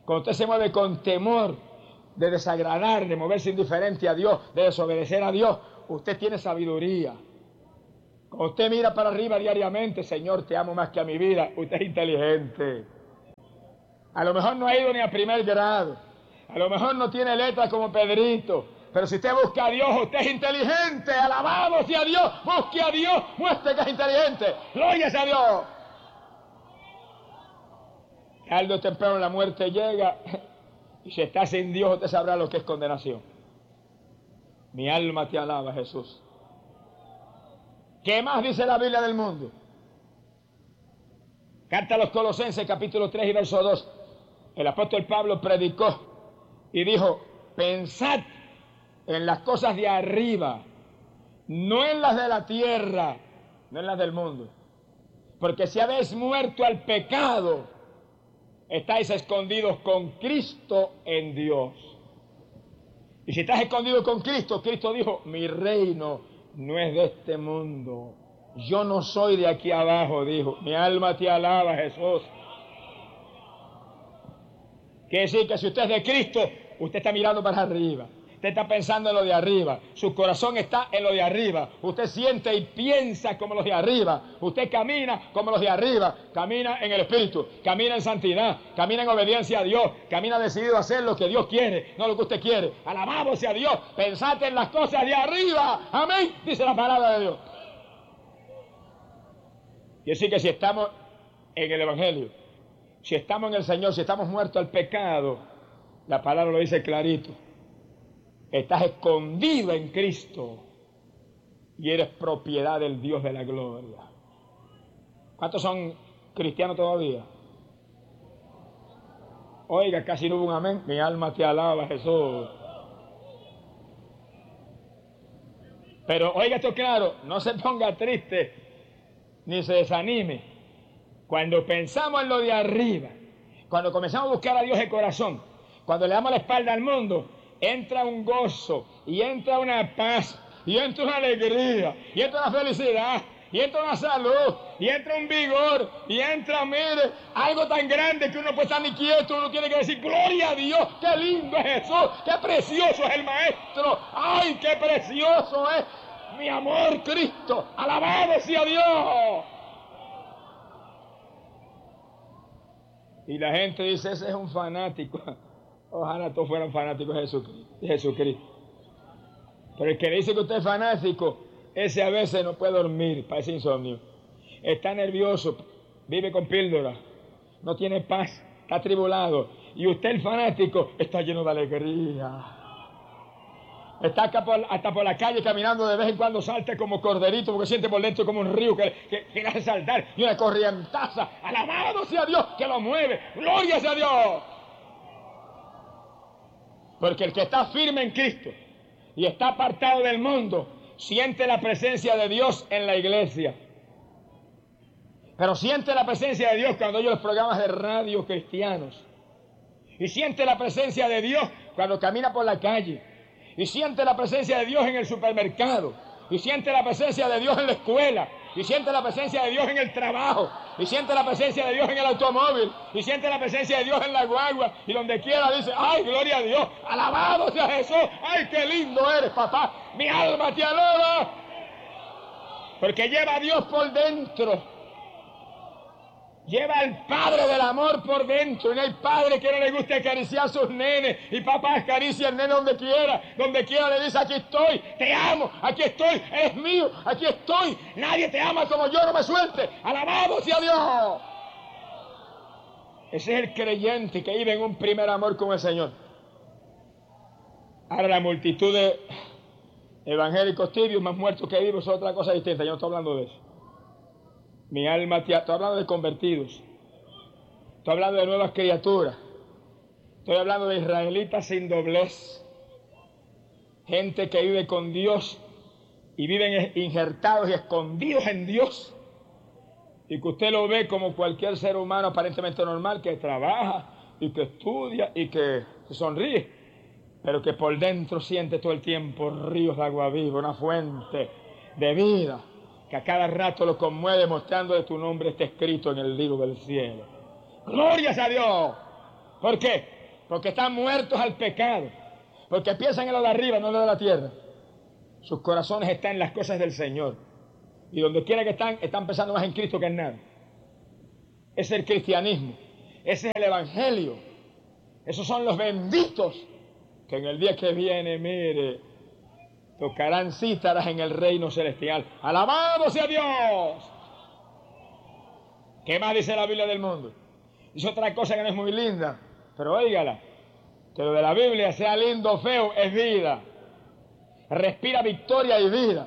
cuando usted se mueve con temor de desagradar, de moverse indiferente a Dios, de desobedecer a Dios, usted tiene sabiduría. Cuando usted mira para arriba diariamente, Señor, te amo más que a mi vida, usted es inteligente. A lo mejor no ha ido ni a primer grado, a lo mejor no tiene letras como Pedrito, pero si usted busca a Dios, usted es inteligente. Alabado sea Dios, busque a Dios, muestre que es inteligente. Gloria a Dios. Tarde o temprano la muerte llega, y si está sin Dios, usted sabrá lo que es condenación. Mi alma te alaba, Jesús. ¿Qué más dice la Biblia del mundo? Carta a los Colosenses, capítulo 3 y verso 2. El apóstol Pablo predicó y dijo: pensad en las cosas de arriba, no en las de la tierra, no en las del mundo. Porque si habéis muerto al pecado, estáis escondidos con Cristo en Dios. Y si estás escondido con Cristo, Cristo dijo: mi reino no es de este mundo. Yo no soy de aquí abajo, dijo. Mi alma te alaba, Jesús. Quiere decir que si usted es de Cristo, usted está mirando para arriba. Usted está pensando en lo de arriba. Su corazón está en lo de arriba. Usted siente y piensa como los de arriba. Usted camina como los de arriba. Camina en el Espíritu. Camina en santidad. Camina en obediencia a Dios. Camina decidido a hacer lo que Dios quiere, no lo que usted quiere. Alabado sea Dios. Pensad en las cosas de arriba. Amén. Dice la palabra de Dios. Y así que si estamos en el Evangelio, si estamos en el Señor, si estamos muertos al pecado, la palabra lo dice clarito. Estás escondido en Cristo y eres propiedad del Dios de la gloria. ¿Cuántos son cristianos todavía? Oiga, casi no hubo un amén. Mi alma te alaba, Jesús. Pero oiga esto claro, no se ponga triste ni se desanime. Cuando pensamos en lo de arriba, cuando comenzamos a buscar a Dios de corazón, cuando le damos la espalda al mundo, entra un gozo, y entra una paz, y entra una alegría, y entra una felicidad, y entra una salud, y entra un vigor, y entra, mire, algo tan grande que uno no puede estar ni quieto, uno tiene que decir: gloria a Dios, qué lindo es Jesús, qué precioso es el Maestro, ay, qué precioso es mi amor Cristo, alabado sea Dios. Y la gente dice: ese es un fanático. Ojalá todos fueran fanáticos de Jesucristo. Pero el que dice que usted es fanático, ese a veces no puede dormir, parece insomnio. Está nervioso, vive con píldora, no tiene paz, está atribulado. Y usted, el fanático, está lleno de alegría. Está hasta por la calle caminando, de vez en cuando salta como corderito, porque siente por dentro como un río que le hace saltar, y una corrientaza. Alabado sea Dios, que lo mueve. Gloria sea Dios. Porque el que está firme en Cristo y está apartado del mundo, siente la presencia de Dios en la iglesia. Pero siente la presencia de Dios cuando oye los programas de radio cristianos. Y siente la presencia de Dios cuando camina por la calle. Y siente la presencia de Dios en el supermercado. Y siente la presencia de Dios en la escuela. Y siente la presencia de Dios en el trabajo. Y siente la presencia de Dios en el automóvil. Y siente la presencia de Dios en la guagua. Y donde quiera dice: ¡ay, gloria a Dios! ¡Alabado sea Jesús! ¡Ay, qué lindo eres, papá! ¡Mi alma te alaba! Porque lleva a Dios por dentro. Lleva al Padre del amor por dentro. Y no hay padre que no le guste acariciar a sus nenes. Y papá acaricia al nene donde quiera le dice: aquí estoy, te amo, aquí estoy, eres mío, aquí estoy. Nadie te ama como yo, no me suelte. Alabado sea Dios. Ese es el creyente que vive en un primer amor con el Señor. Ahora la multitud de evangélicos tibios, más muertos que vivos, es otra cosa distinta. Yo no estoy hablando de eso. Mi alma, estoy hablando de convertidos, estoy hablando de nuevas criaturas, estoy hablando de israelitas sin doblez, gente que vive con Dios y viven injertados y escondidos en Dios, y que usted lo ve como cualquier ser humano aparentemente normal, que trabaja y que estudia y que sonríe, pero que por dentro siente todo el tiempo ríos de agua viva, una fuente de vida, que a cada rato lo conmueve mostrando que tu nombre está escrito en el libro del cielo. ¡Glorias a Dios! ¿Por qué? porque están muertos al pecado, porque piensan en lo de arriba, no en lo de la tierra. Sus corazones están en las cosas del Señor. Y donde quiera que están pensando más en Cristo que en nada. Ese es el cristianismo. Ese es el evangelio. Esos son los benditos que en el día que viene, mire, tocarán cítaras en el reino celestial. ¡Alabado sea Dios! ¿Qué más dice la Biblia del mundo? Dice otra cosa que no es muy linda, pero óigala. Que lo de la Biblia, sea lindo o feo, es vida. Respira victoria y vida.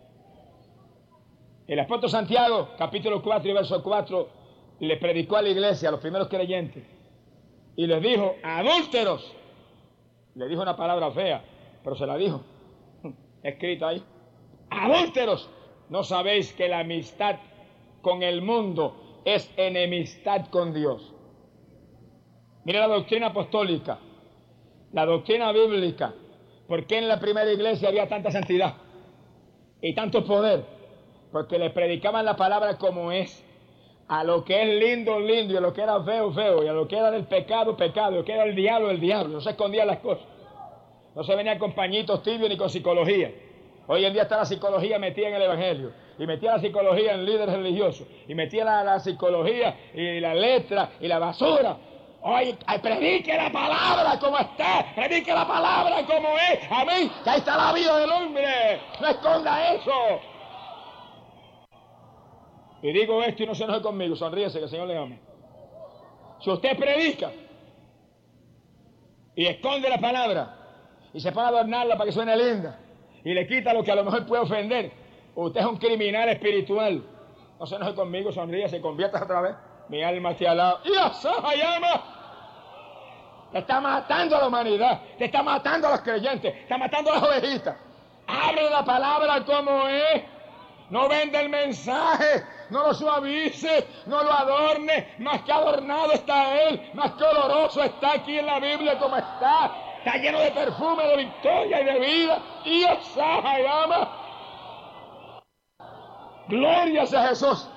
El apóstol Santiago, capítulo 4 y verso 4, le predicó a la iglesia, a los primeros creyentes, y les dijo, adúlteros. Le dijo una palabra fea, pero se la dijo. Escrita ahí. Adúlteros. ¿No sabéis que la amistad con el mundo es enemistad con Dios? Mire la doctrina apostólica, la doctrina bíblica. ¿Por qué en la primera iglesia había tanta santidad y tanto poder? Porque le predicaban la palabra como es. A lo que es lindo, lindo, y a lo que era feo, feo, y a lo que era del pecado, pecado, y a lo que era el diablo. No se escondían las cosas. No se venía con pañitos tibios ni con psicología. Hoy en día está la psicología metida en el evangelio, y metía la psicología en líderes religiosos, y metía la psicología y la letra y la basura. Oye, predique la palabra como está, predique la palabra como es. Amén, que ahí está la vida del hombre. No esconda eso. Y digo esto y no se enoje conmigo, sonríese que el Señor le ama. Si usted predica y esconde la palabra y se pone a adornarla para que suene linda y le quita lo que a lo mejor puede ofender, usted es un criminal espiritual. No se enoje conmigo, sonríe, se convierta otra vez. Mi alma te alaba. ¡Y llama! Te está matando a la humanidad, te está matando a los creyentes, te está matando a las ovejitas. Abre la palabra como es. No vende el mensaje, no lo suavice, no lo adorne. Más que adornado está él, más que oloroso está aquí en la Biblia como está. Está lleno de perfume, de victoria y de vida. Y llama. Gloria sea Jesús.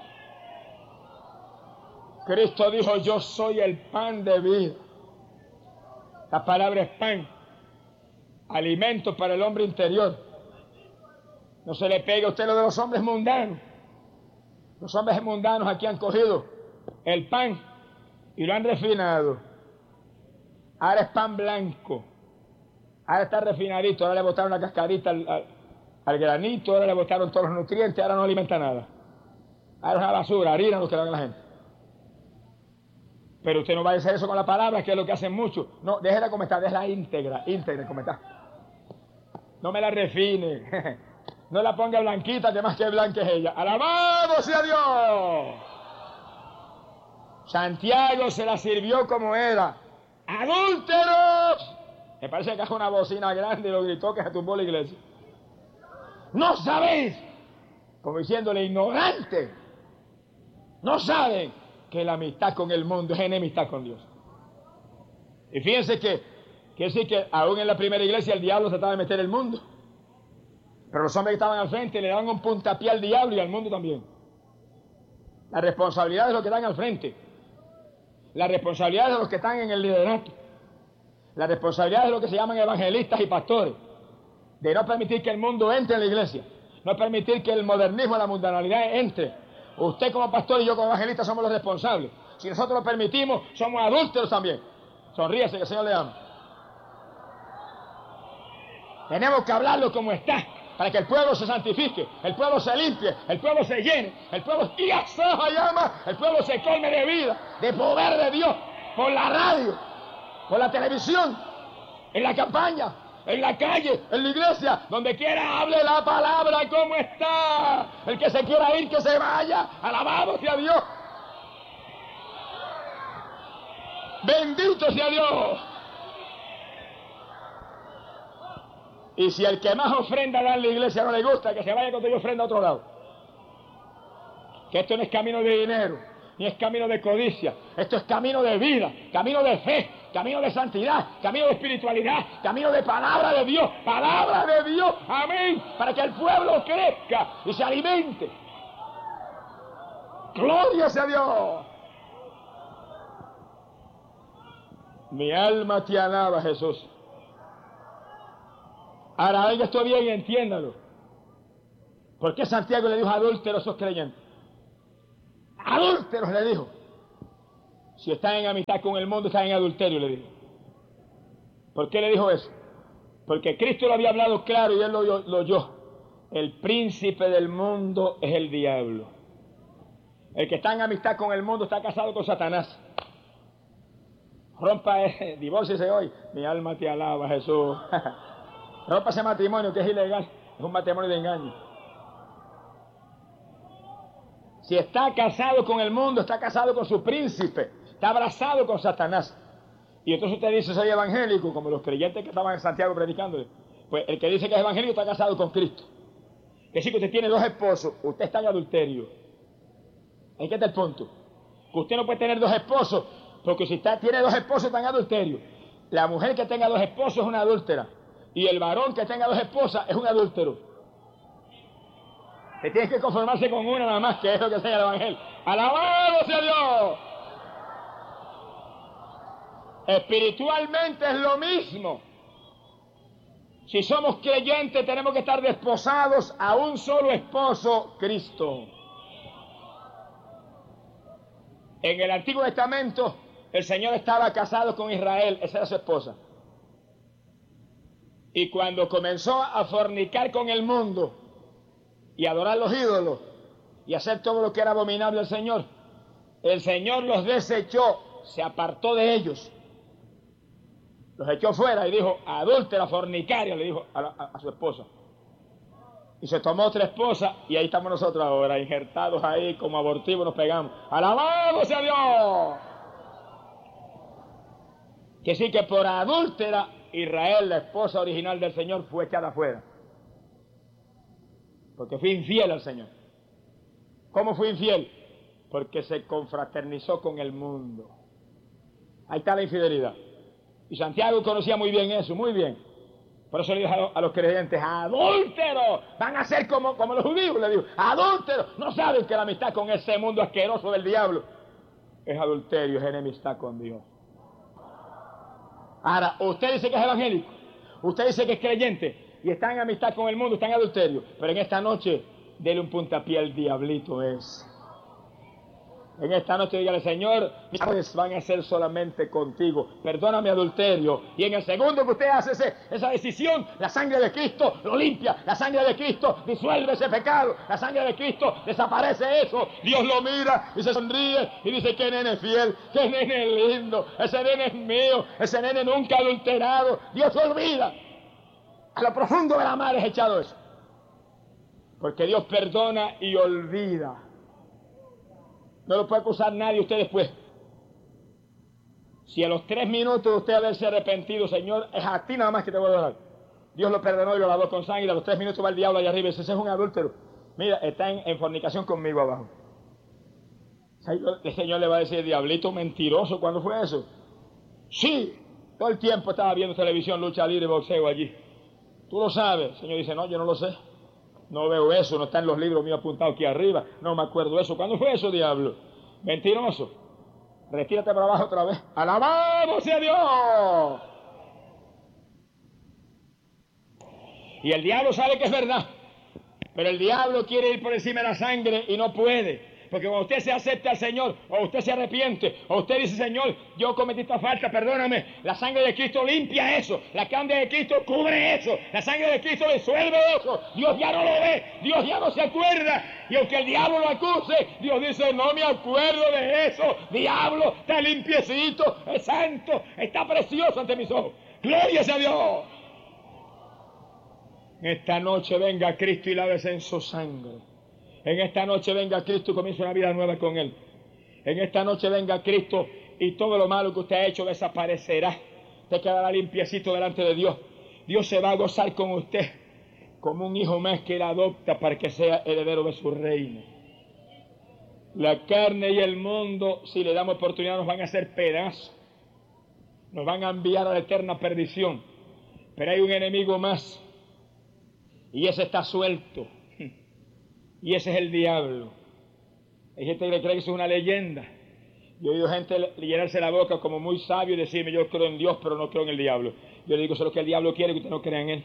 Cristo dijo, yo soy el pan de vida. La palabra es pan, alimento para el hombre interior. No se le pegue a usted lo de los hombres mundanos. Los hombres mundanos aquí han cogido el pan y lo han refinado. Ahora es pan blanco. Ahora está refinadito. Ahora le botaron la cascarita al granito. Ahora le botaron todos los nutrientes. Ahora no alimenta nada. Ahora es una basura, harina lo que dan a la gente. Pero usted no va a hacer eso con la palabra, que es lo que hacen muchos. No, déjela como está, déjela íntegra como está. No me la refine. No la ponga blanquita, que más que blanca es ella. ¡Alabado sea Dios! Santiago se la sirvió como era. ¡Adúlteros! Me parece que es una bocina grande y lo gritó que se tumbó la iglesia. ¡No sabéis! Como diciéndole, ignorante. No saben que la amistad con el mundo es enemistad con Dios. Y fíjense que aún en la primera iglesia el diablo trataba de meter el mundo. Pero los hombres que estaban al frente le daban un puntapié al diablo y al mundo también. La responsabilidad es de los que están al frente. La responsabilidad es de los que están en el liderato. La responsabilidad es de los que se llaman evangelistas y pastores. De no permitir que el mundo entre en la iglesia. No permitir que el modernismo, la mundanalidad entre. Usted como pastor y yo como evangelista somos los responsables. Si nosotros lo permitimos, somos adúlteros también. Sonríese que el Señor le ama. Tenemos que hablarlo como está, para que el pueblo se santifique, el pueblo se limpie, el pueblo se llene, el pueblo el pueblo se colme de vida, de poder de Dios, por la radio, por la televisión, en la campaña, en la calle, en la iglesia, donde quiera hable la palabra como está. El que se quiera ir, que se vaya. Alabado sea Dios. Bendito sea Dios. Y si el que más ofrenda da en la iglesia no le gusta, que se vaya cuando yo ofrenda a otro lado. Que esto no es camino de dinero, ni es camino de codicia. Esto es camino de vida, camino de fe, camino de santidad, camino de espiritualidad, camino de palabra de Dios, amén, para que el pueblo crezca y se alimente. Gloria sea Dios. Mi alma te alaba, Jesús. Ahora, oiga esto bien y entiéndalo. ¿Por qué Santiago le dijo adúlteros a esos creyentes? Adúlteros, le dijo. Si están en amistad con el mundo, están en adulterio, le dijo. ¿Por qué le dijo eso? Porque Cristo lo había hablado claro y él lo oyó. El príncipe del mundo es el diablo. El que está en amistad con el mundo está casado con Satanás. Rompa, divórciese hoy. Mi alma te alaba, Jesús. Rompa ese matrimonio que es ilegal. Es un matrimonio de engaño. Si está casado con el mundo, está casado con su príncipe. Está abrazado con Satanás. Y entonces usted dice, soy evangélico, como los creyentes que estaban en Santiago predicando. Pues el que dice que es evangélico está casado con Cristo. Es decir, que usted tiene dos esposos, usted está en adulterio. ¿En qué está el punto? Que usted no puede tener dos esposos, porque si tiene dos esposos está en adulterio. La mujer que tenga dos esposos es una adúltera. Y el varón que tenga dos esposas es un adúltero. Que tiene que conformarse con una nada más, que es lo que enseña el evangelio. ¡Alabado sea Dios! Espiritualmente es lo mismo. Si somos creyentes tenemos que estar desposados a un solo esposo, Cristo. En el Antiguo Testamento el Señor estaba casado con Israel, esa era su esposa. Y cuando comenzó a fornicar con el mundo y adorar los ídolos y hacer todo lo que era abominable al Señor, el Señor los desechó, se apartó de ellos. Los echó fuera y dijo, adúltera, fornicaria, le dijo a su esposa. Y se tomó otra esposa y ahí estamos nosotros ahora, injertados ahí como abortivos, nos pegamos. ¡Alabado sea Dios! Que sí que por adúltera, Israel, la esposa original del Señor, fue echada afuera. Porque fue infiel al Señor. ¿Cómo fue infiel? Porque se confraternizó con el mundo. Ahí está la infidelidad. Y Santiago conocía muy bien eso, muy bien. Por eso le dijo a los creyentes, adúlteros, van a ser como los judíos, le digo, adúlteros, no saben que la amistad con ese mundo asqueroso del diablo es adulterio, es enemistad con Dios. Ahora, usted dice que es evangélico, usted dice que es creyente y está en amistad con el mundo, está en adulterio, pero en esta noche, dele un puntapié al diablito ese. En esta noche dígale, Señor, mis amores van a ser solamente contigo. Perdona mi adulterio. Y en el segundo que usted hace esa decisión, la sangre de Cristo lo limpia. La sangre de Cristo disuelve ese pecado. La sangre de Cristo desaparece eso. Dios lo mira y se sonríe y dice, qué nene fiel, qué nene lindo. Ese nene es mío, ese nene nunca adulterado. Dios se olvida. A lo profundo de la mar es echado eso. Porque Dios perdona y olvida. No lo puede acusar nadie usted después. Si a los 3 minutos de usted haberse arrepentido, Señor, es a ti nada más que te voy a dar. Dios lo perdonó y lo lavó con sangre. A los 3 minutos va el diablo allá arriba y dice, ese es un adúltero. Mira, está en fornicación conmigo abajo. El Señor le va a decir, diablito mentiroso, ¿cuándo fue eso? Sí, todo el tiempo estaba viendo televisión, lucha libre, boxeo allí. Tú lo sabes. El Señor dice, no, yo no lo sé. No veo eso, no está en los libros míos apuntados aquí arriba. No me acuerdo eso. ¿Cuándo fue eso, diablo? Mentiroso. Retírate para abajo otra vez. ¡Alabado sea Dios! Y el diablo sabe que es verdad. Pero el diablo quiere ir por encima de la sangre y no puede. Porque cuando usted se acepta al Señor, o usted se arrepiente, o usted dice, Señor, yo cometí esta falta, perdóname, la sangre de Cristo limpia eso, la sangre de Cristo cubre eso, la sangre de Cristo disuelve eso, Dios ya no lo ve, Dios ya no se acuerda, y aunque el diablo lo acuse, Dios dice, no me acuerdo de eso, diablo, está limpiecito, es santo, está precioso ante mis ojos, gloria sea a Dios. Esta noche venga Cristo y lávese en su sangre. En esta noche venga Cristo y comienza una vida nueva con Él. En esta noche venga Cristo y todo lo malo que usted ha hecho desaparecerá. Te quedará limpiecito delante de Dios. Dios se va a gozar con usted como un hijo más que Él adopta para que sea heredero de su reino. La carne y el mundo, si le damos oportunidad, nos van a hacer pedazos. Nos van a enviar a la eterna perdición. Pero hay un enemigo más. Y ese está suelto. Y ese es el diablo. Hay gente que cree que eso es una leyenda. Yo he oído gente llenarse la boca como muy sabio y decirme, yo creo en Dios, pero no creo en el diablo. Yo le digo, eso es lo que el diablo quiere, que usted no crea en él.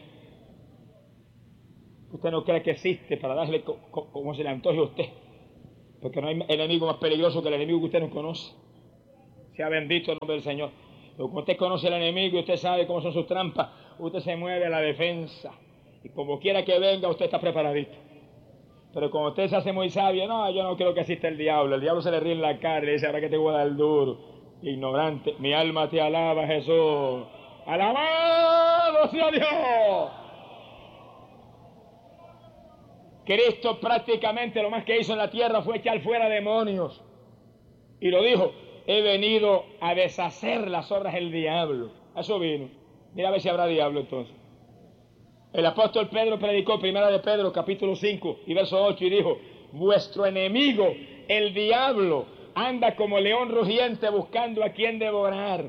Usted no cree que existe para darle como se le antoje a usted. Porque no hay enemigo más peligroso que el enemigo que usted no conoce. Sea bendito el nombre del Señor. Pero como usted conoce al enemigo y usted sabe cómo son sus trampas, usted se mueve a la defensa. Y como quiera que venga, usted está preparadito. Pero como usted se hace muy sabio, no, yo no creo que exista el diablo. El diablo se le ríe en la cara y le dice, ahora que te voy a dar duro. Ignorante, mi alma te alaba, Jesús. ¡Alabado sea Dios! Cristo prácticamente lo más que hizo en la tierra fue echar fuera demonios. Y lo dijo, he venido a deshacer las obras del diablo. Eso vino. Mira a ver si habrá diablo entonces. El apóstol Pedro predicó, primera de Pedro, capítulo 5 y verso 8, y dijo, vuestro enemigo, el diablo, anda como león rugiente buscando a quien devorar.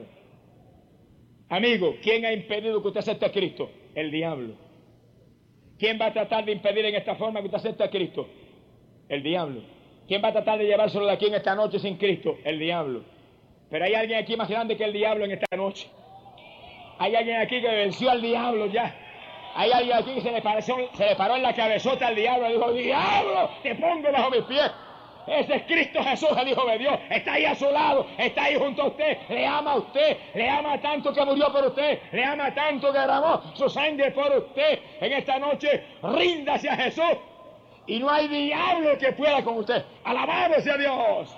Amigo, ¿quién ha impedido que usted acepte a Cristo? El diablo. ¿Quién va a tratar de impedir en esta forma que usted acepte a Cristo? El diablo. ¿Quién va a tratar de llevárselo de aquí en esta noche sin Cristo? El diablo. Pero hay alguien aquí más grande que el diablo en esta noche. Hay alguien aquí que venció al diablo ya. Hay alguien aquí que se le paró en la cabezota al diablo y dijo, diablo, te pongo bajo mis pies. Ese es Cristo Jesús, el Hijo de Dios. Está ahí a su lado, está ahí junto a usted. Le ama a usted, le ama tanto que murió por usted, le ama tanto que derramó su sangre por usted. En esta noche, ríndase a Jesús. Y no hay diablo que pueda con usted. ¡Alabado sea Dios!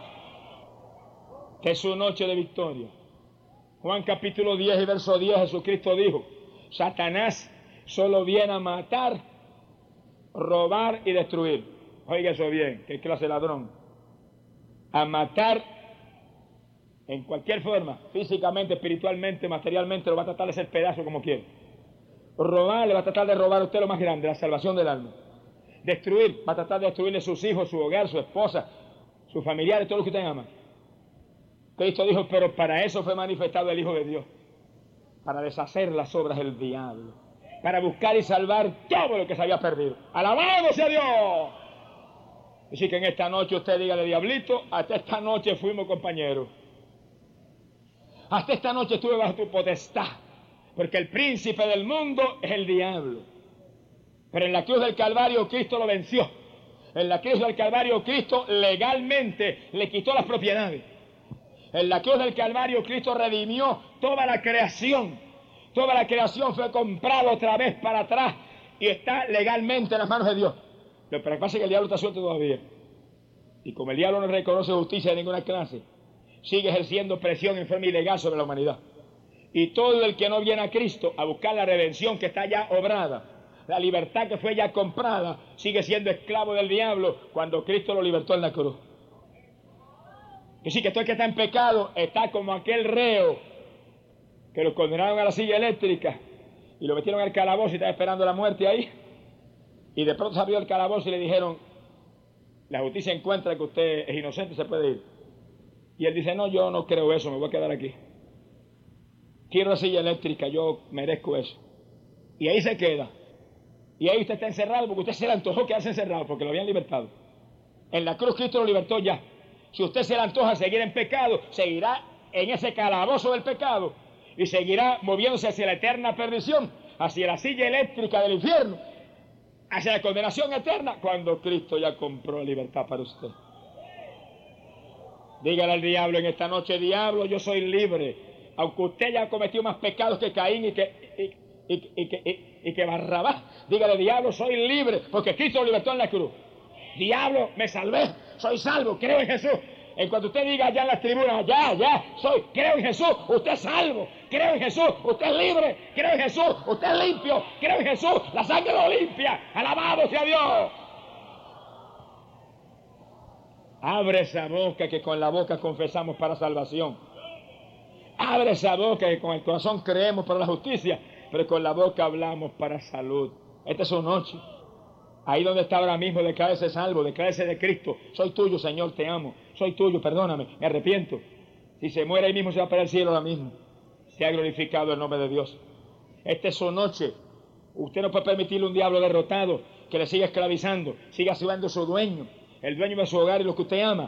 Que es su noche de victoria. Juan capítulo 10 y verso 10, Jesucristo dijo, Satanás solo viene a matar, robar y destruir. Oiga eso bien, qué clase de ladrón. A matar en cualquier forma, físicamente, espiritualmente, materialmente, lo va a tratar de hacer pedazo como quiere. Robar, le va a tratar de robar a usted lo más grande, la salvación del alma. Destruir, va a tratar de destruirle sus hijos, su hogar, su esposa, sus familiares, todo lo que usted ama. Cristo dijo, pero para eso fue manifestado el Hijo de Dios, para deshacer las obras del diablo, para buscar y salvar todo lo que se había perdido. ¡Alabado sea Dios! Así que en esta noche usted dígale, diablito, hasta esta noche fuimos compañeros. Hasta esta noche estuve bajo tu potestad, porque el príncipe del mundo es el diablo. Pero en la cruz del Calvario Cristo lo venció. En la cruz del Calvario Cristo legalmente le quitó las propiedades. En la cruz del Calvario Cristo redimió toda la creación. Toda la creación fue comprada otra vez para atrás y está legalmente en las manos de Dios. Lo que pasa es que el diablo está suelto todavía. Y como el diablo no reconoce justicia de ninguna clase, sigue ejerciendo presión en forma ilegal sobre la humanidad. Y todo el que no viene a Cristo a buscar la redención que está ya obrada, la libertad que fue ya comprada, sigue siendo esclavo del diablo cuando Cristo lo libertó en la cruz. Y sí que todo el que está en pecado está como aquel reo que lo condenaron a la silla eléctrica y lo metieron al calabozo y estaba esperando la muerte ahí. Y de pronto se abrió el calabozo y le dijeron, la justicia encuentra que usted es inocente, se puede ir. Y él dice, no, yo no creo eso, me voy a quedar aquí. Quiero la silla eléctrica, yo merezco eso. Y ahí se queda. Y ahí usted está encerrado porque usted se le antojó quedarse encerrado porque lo habían libertado. En la cruz Cristo lo libertó ya. Si usted se le antoja seguir en pecado, seguirá en ese calabozo del pecado y seguirá moviéndose hacia la eterna perdición, hacia la silla eléctrica del infierno, hacia la condenación eterna, cuando Cristo ya compró libertad para usted. Dígale al diablo en esta noche, diablo, yo soy libre, aunque usted ya cometió más pecados que Caín y que Barrabás. Dígale, diablo, soy libre, porque Cristo lo libertó en la cruz. Diablo, me salvé, soy salvo, creo en Jesús. En cuanto usted diga allá en las tribunas, creo en Jesús, usted es salvo, creo en Jesús, usted es libre, creo en Jesús, usted es limpio, creo en Jesús, la sangre lo limpia, alabado sea Dios. Abre esa boca que con la boca confesamos para salvación. Abre esa boca que con el corazón creemos para la justicia, pero con la boca hablamos para salud. Esta es su noche. Ahí donde está ahora mismo, declárese salvo, declárese de Cristo. Soy tuyo, Señor, te amo. Soy tuyo, perdóname, me arrepiento. Si se muere ahí mismo, se va para el cielo ahora mismo. Se ha glorificado el nombre de Dios. Esta es su noche. Usted no puede permitirle a un diablo derrotado que le siga esclavizando, siga siendo su dueño, el dueño de su hogar y lo que usted ama.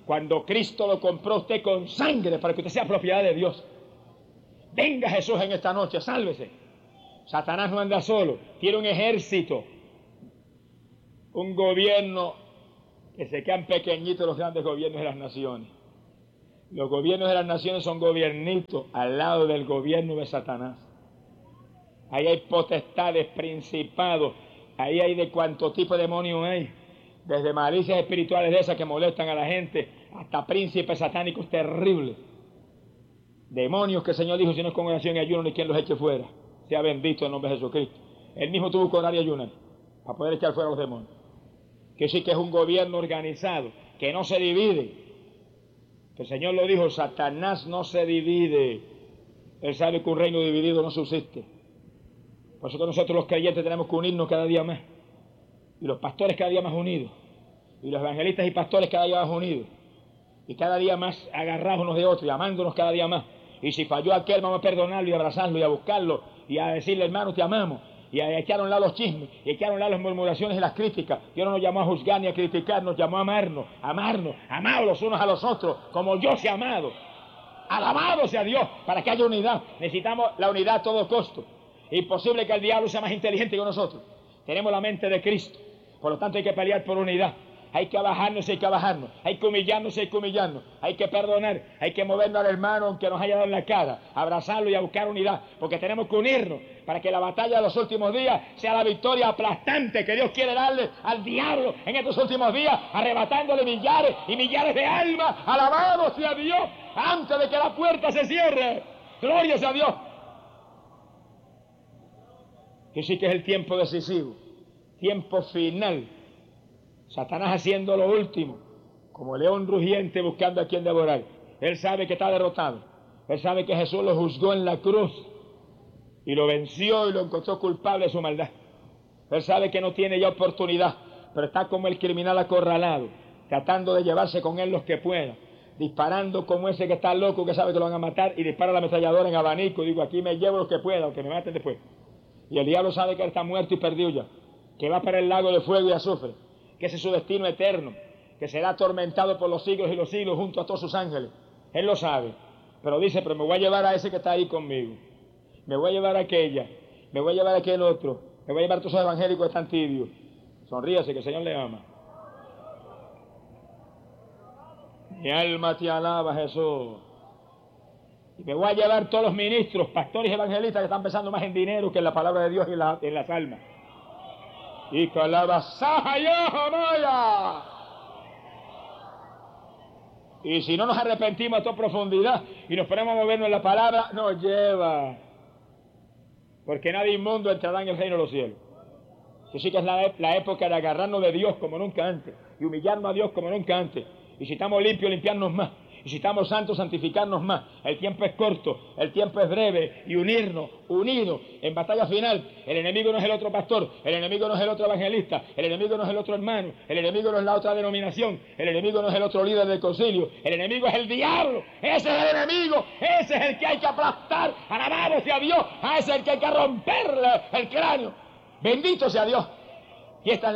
cuando Cristo lo compró usted con sangre para que usted sea propiedad de Dios. Venga Jesús en esta noche, sálvese. Satanás no anda solo, tiene un ejército, un gobierno que se quedan pequeñitos los grandes gobiernos de las naciones. Los gobiernos de las naciones son gobiernitos al lado del gobierno de Satanás. Ahí hay potestades, principados, ahí hay de cuánto tipo de demonios hay, desde malicias espirituales de esas que molestan a la gente, hasta príncipes satánicos terribles. Demonios que el Señor dijo, si no es con oración y ayuno, ni quien los eche fuera. Sea bendito el nombre de Jesucristo. Él mismo tuvo que orar y ayunar para poder echar fuera a los demonios. Que sí que es un gobierno organizado, que no se divide. El Señor lo dijo, Satanás no se divide. Él sabe que un reino dividido no subsiste. Por eso que nosotros los creyentes tenemos que unirnos cada día más. Y los pastores cada día más unidos. Y los evangelistas y pastores cada día más unidos. Y cada día más agarrados unos de otros y amándonos cada día más. Y si falló aquel, vamos a perdonarlo y abrazarlo y a buscarlo y a decirle, hermano, te amamos. Y a echar a un lado los chismes, y a echar a un lado las murmuraciones y las críticas. Dios no nos llamó a juzgar ni a criticar, nos llamó a amarnos, amados los unos a los otros, como yo sea amado. Alabado sea Dios, para que haya unidad. Necesitamos la unidad a todo costo. Imposible que el diablo sea más inteligente que nosotros. Tenemos la mente de Cristo, por lo tanto hay que pelear por unidad. Hay que bajarnos, hay que bajarnos, hay que humillarnos, hay que humillarnos, hay que perdonar, hay que movernos al hermano aunque nos haya dado en la cara, abrazarlo y a buscar unidad, porque tenemos que unirnos para que la batalla de los últimos días sea la victoria aplastante que Dios quiere darle al diablo en estos últimos días, arrebatándole millares y millares de almas. Alabado sea Dios, antes de que la puerta se cierre. Gloria sea Dios. Que sí que es el tiempo decisivo, tiempo final. Satanás haciendo lo último, como león rugiente buscando a quien devorar. Él sabe que está derrotado. Él sabe que Jesús lo juzgó en la cruz y lo venció y lo encontró culpable de su maldad. Él sabe que no tiene ya oportunidad, pero está como el criminal acorralado, tratando de llevarse con él los que pueda, disparando como ese que está loco, que sabe que lo van a matar, y dispara la ametralladora en abanico y digo, aquí me llevo los que pueda, aunque me maten después. Y el diablo sabe que él está muerto y perdido ya, que va para el lago de fuego y azufre, que ese es su destino eterno, que será atormentado por los siglos y los siglos junto a todos sus ángeles. Él lo sabe, pero dice, pero me voy a llevar a ese que está ahí conmigo, me voy a llevar a aquella, me voy a llevar a aquel otro, me voy a llevar a todos esos evangélicos que están tibios. Sonríase, que el Señor le ama. Mi alma te alaba, Jesús. Y me voy a llevar todos los ministros, pastores y evangelistas que están pensando más en dinero que en la palabra de Dios y en las almas. Y y si no nos arrepentimos a toda profundidad y nos ponemos a movernos en la palabra, nos lleva. Porque nadie inmundo entrará en el reino de los cielos. Que sí que es la época de agarrarnos de Dios como nunca antes y humillarnos a Dios como nunca antes. Y si estamos limpios, limpiarnos más. Y si estamos santos, santificarnos más. El tiempo es corto, el tiempo es breve. Y unirnos, unidos, en batalla final. El enemigo no es el otro pastor, el enemigo no es el otro evangelista, el enemigo no es el otro hermano, el enemigo no es la otra denominación, el enemigo no es el otro líder del concilio, el enemigo es el diablo. Ese es el enemigo, ese es el que hay que aplastar. Alabado sea Dios, a ese es el que hay que romperle el cráneo. Bendito sea Dios. Y esta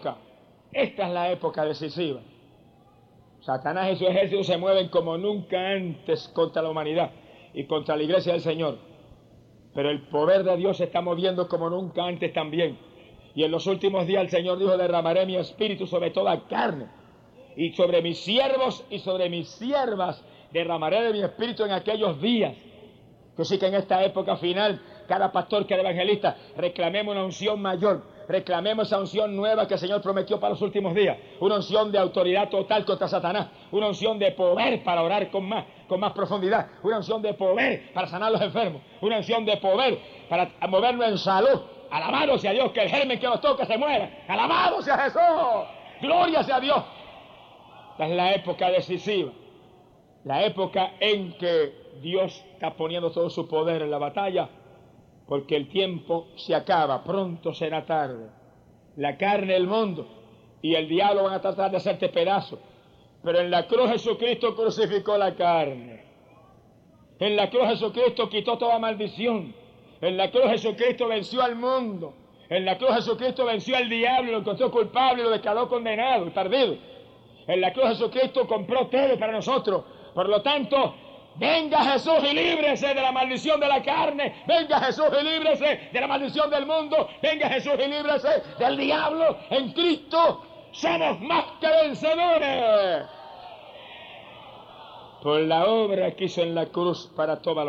es la época decisiva. Satanás y su ejército se mueven como nunca antes contra la humanidad y contra la iglesia del Señor. Pero el poder de Dios se está moviendo como nunca antes también. Y en los últimos días el Señor dijo, derramaré mi espíritu sobre toda carne. Y sobre mis siervos y sobre mis siervas derramaré de mi espíritu en aquellos días. Que sí que en esta época final, cada pastor, cada evangelista, reclamemos una unción mayor. Reclamemos esa unción nueva que el Señor prometió para los últimos días. Una unción de autoridad total contra Satanás. Una unción de poder para orar con más profundidad. Una unción de poder para sanar a los enfermos. Una unción de poder para movernos en salud. Alabado sea Dios, que el germen que nos toca se muera. Alabado sea Jesús. Gloria sea Dios. Esta es la época decisiva. La época en que Dios está poniendo todo su poder en la batalla. Porque el tiempo se acaba, pronto será tarde. La carne, el mundo y el diablo van a tratar de hacerte pedazos. Pero en la cruz Jesucristo crucificó la carne. En la cruz Jesucristo quitó toda maldición. En la cruz Jesucristo venció al mundo. En la cruz Jesucristo venció al diablo, lo encontró culpable y lo declaró condenado y perdido. En la cruz Jesucristo compró todo para nosotros. Por lo tanto, venga Jesús y líbrese de la maldición de la carne. Venga Jesús y líbrese de la maldición del mundo. Venga Jesús y líbrese del diablo. En Cristo somos más que vencedores. Por la obra que hizo en la cruz para toda la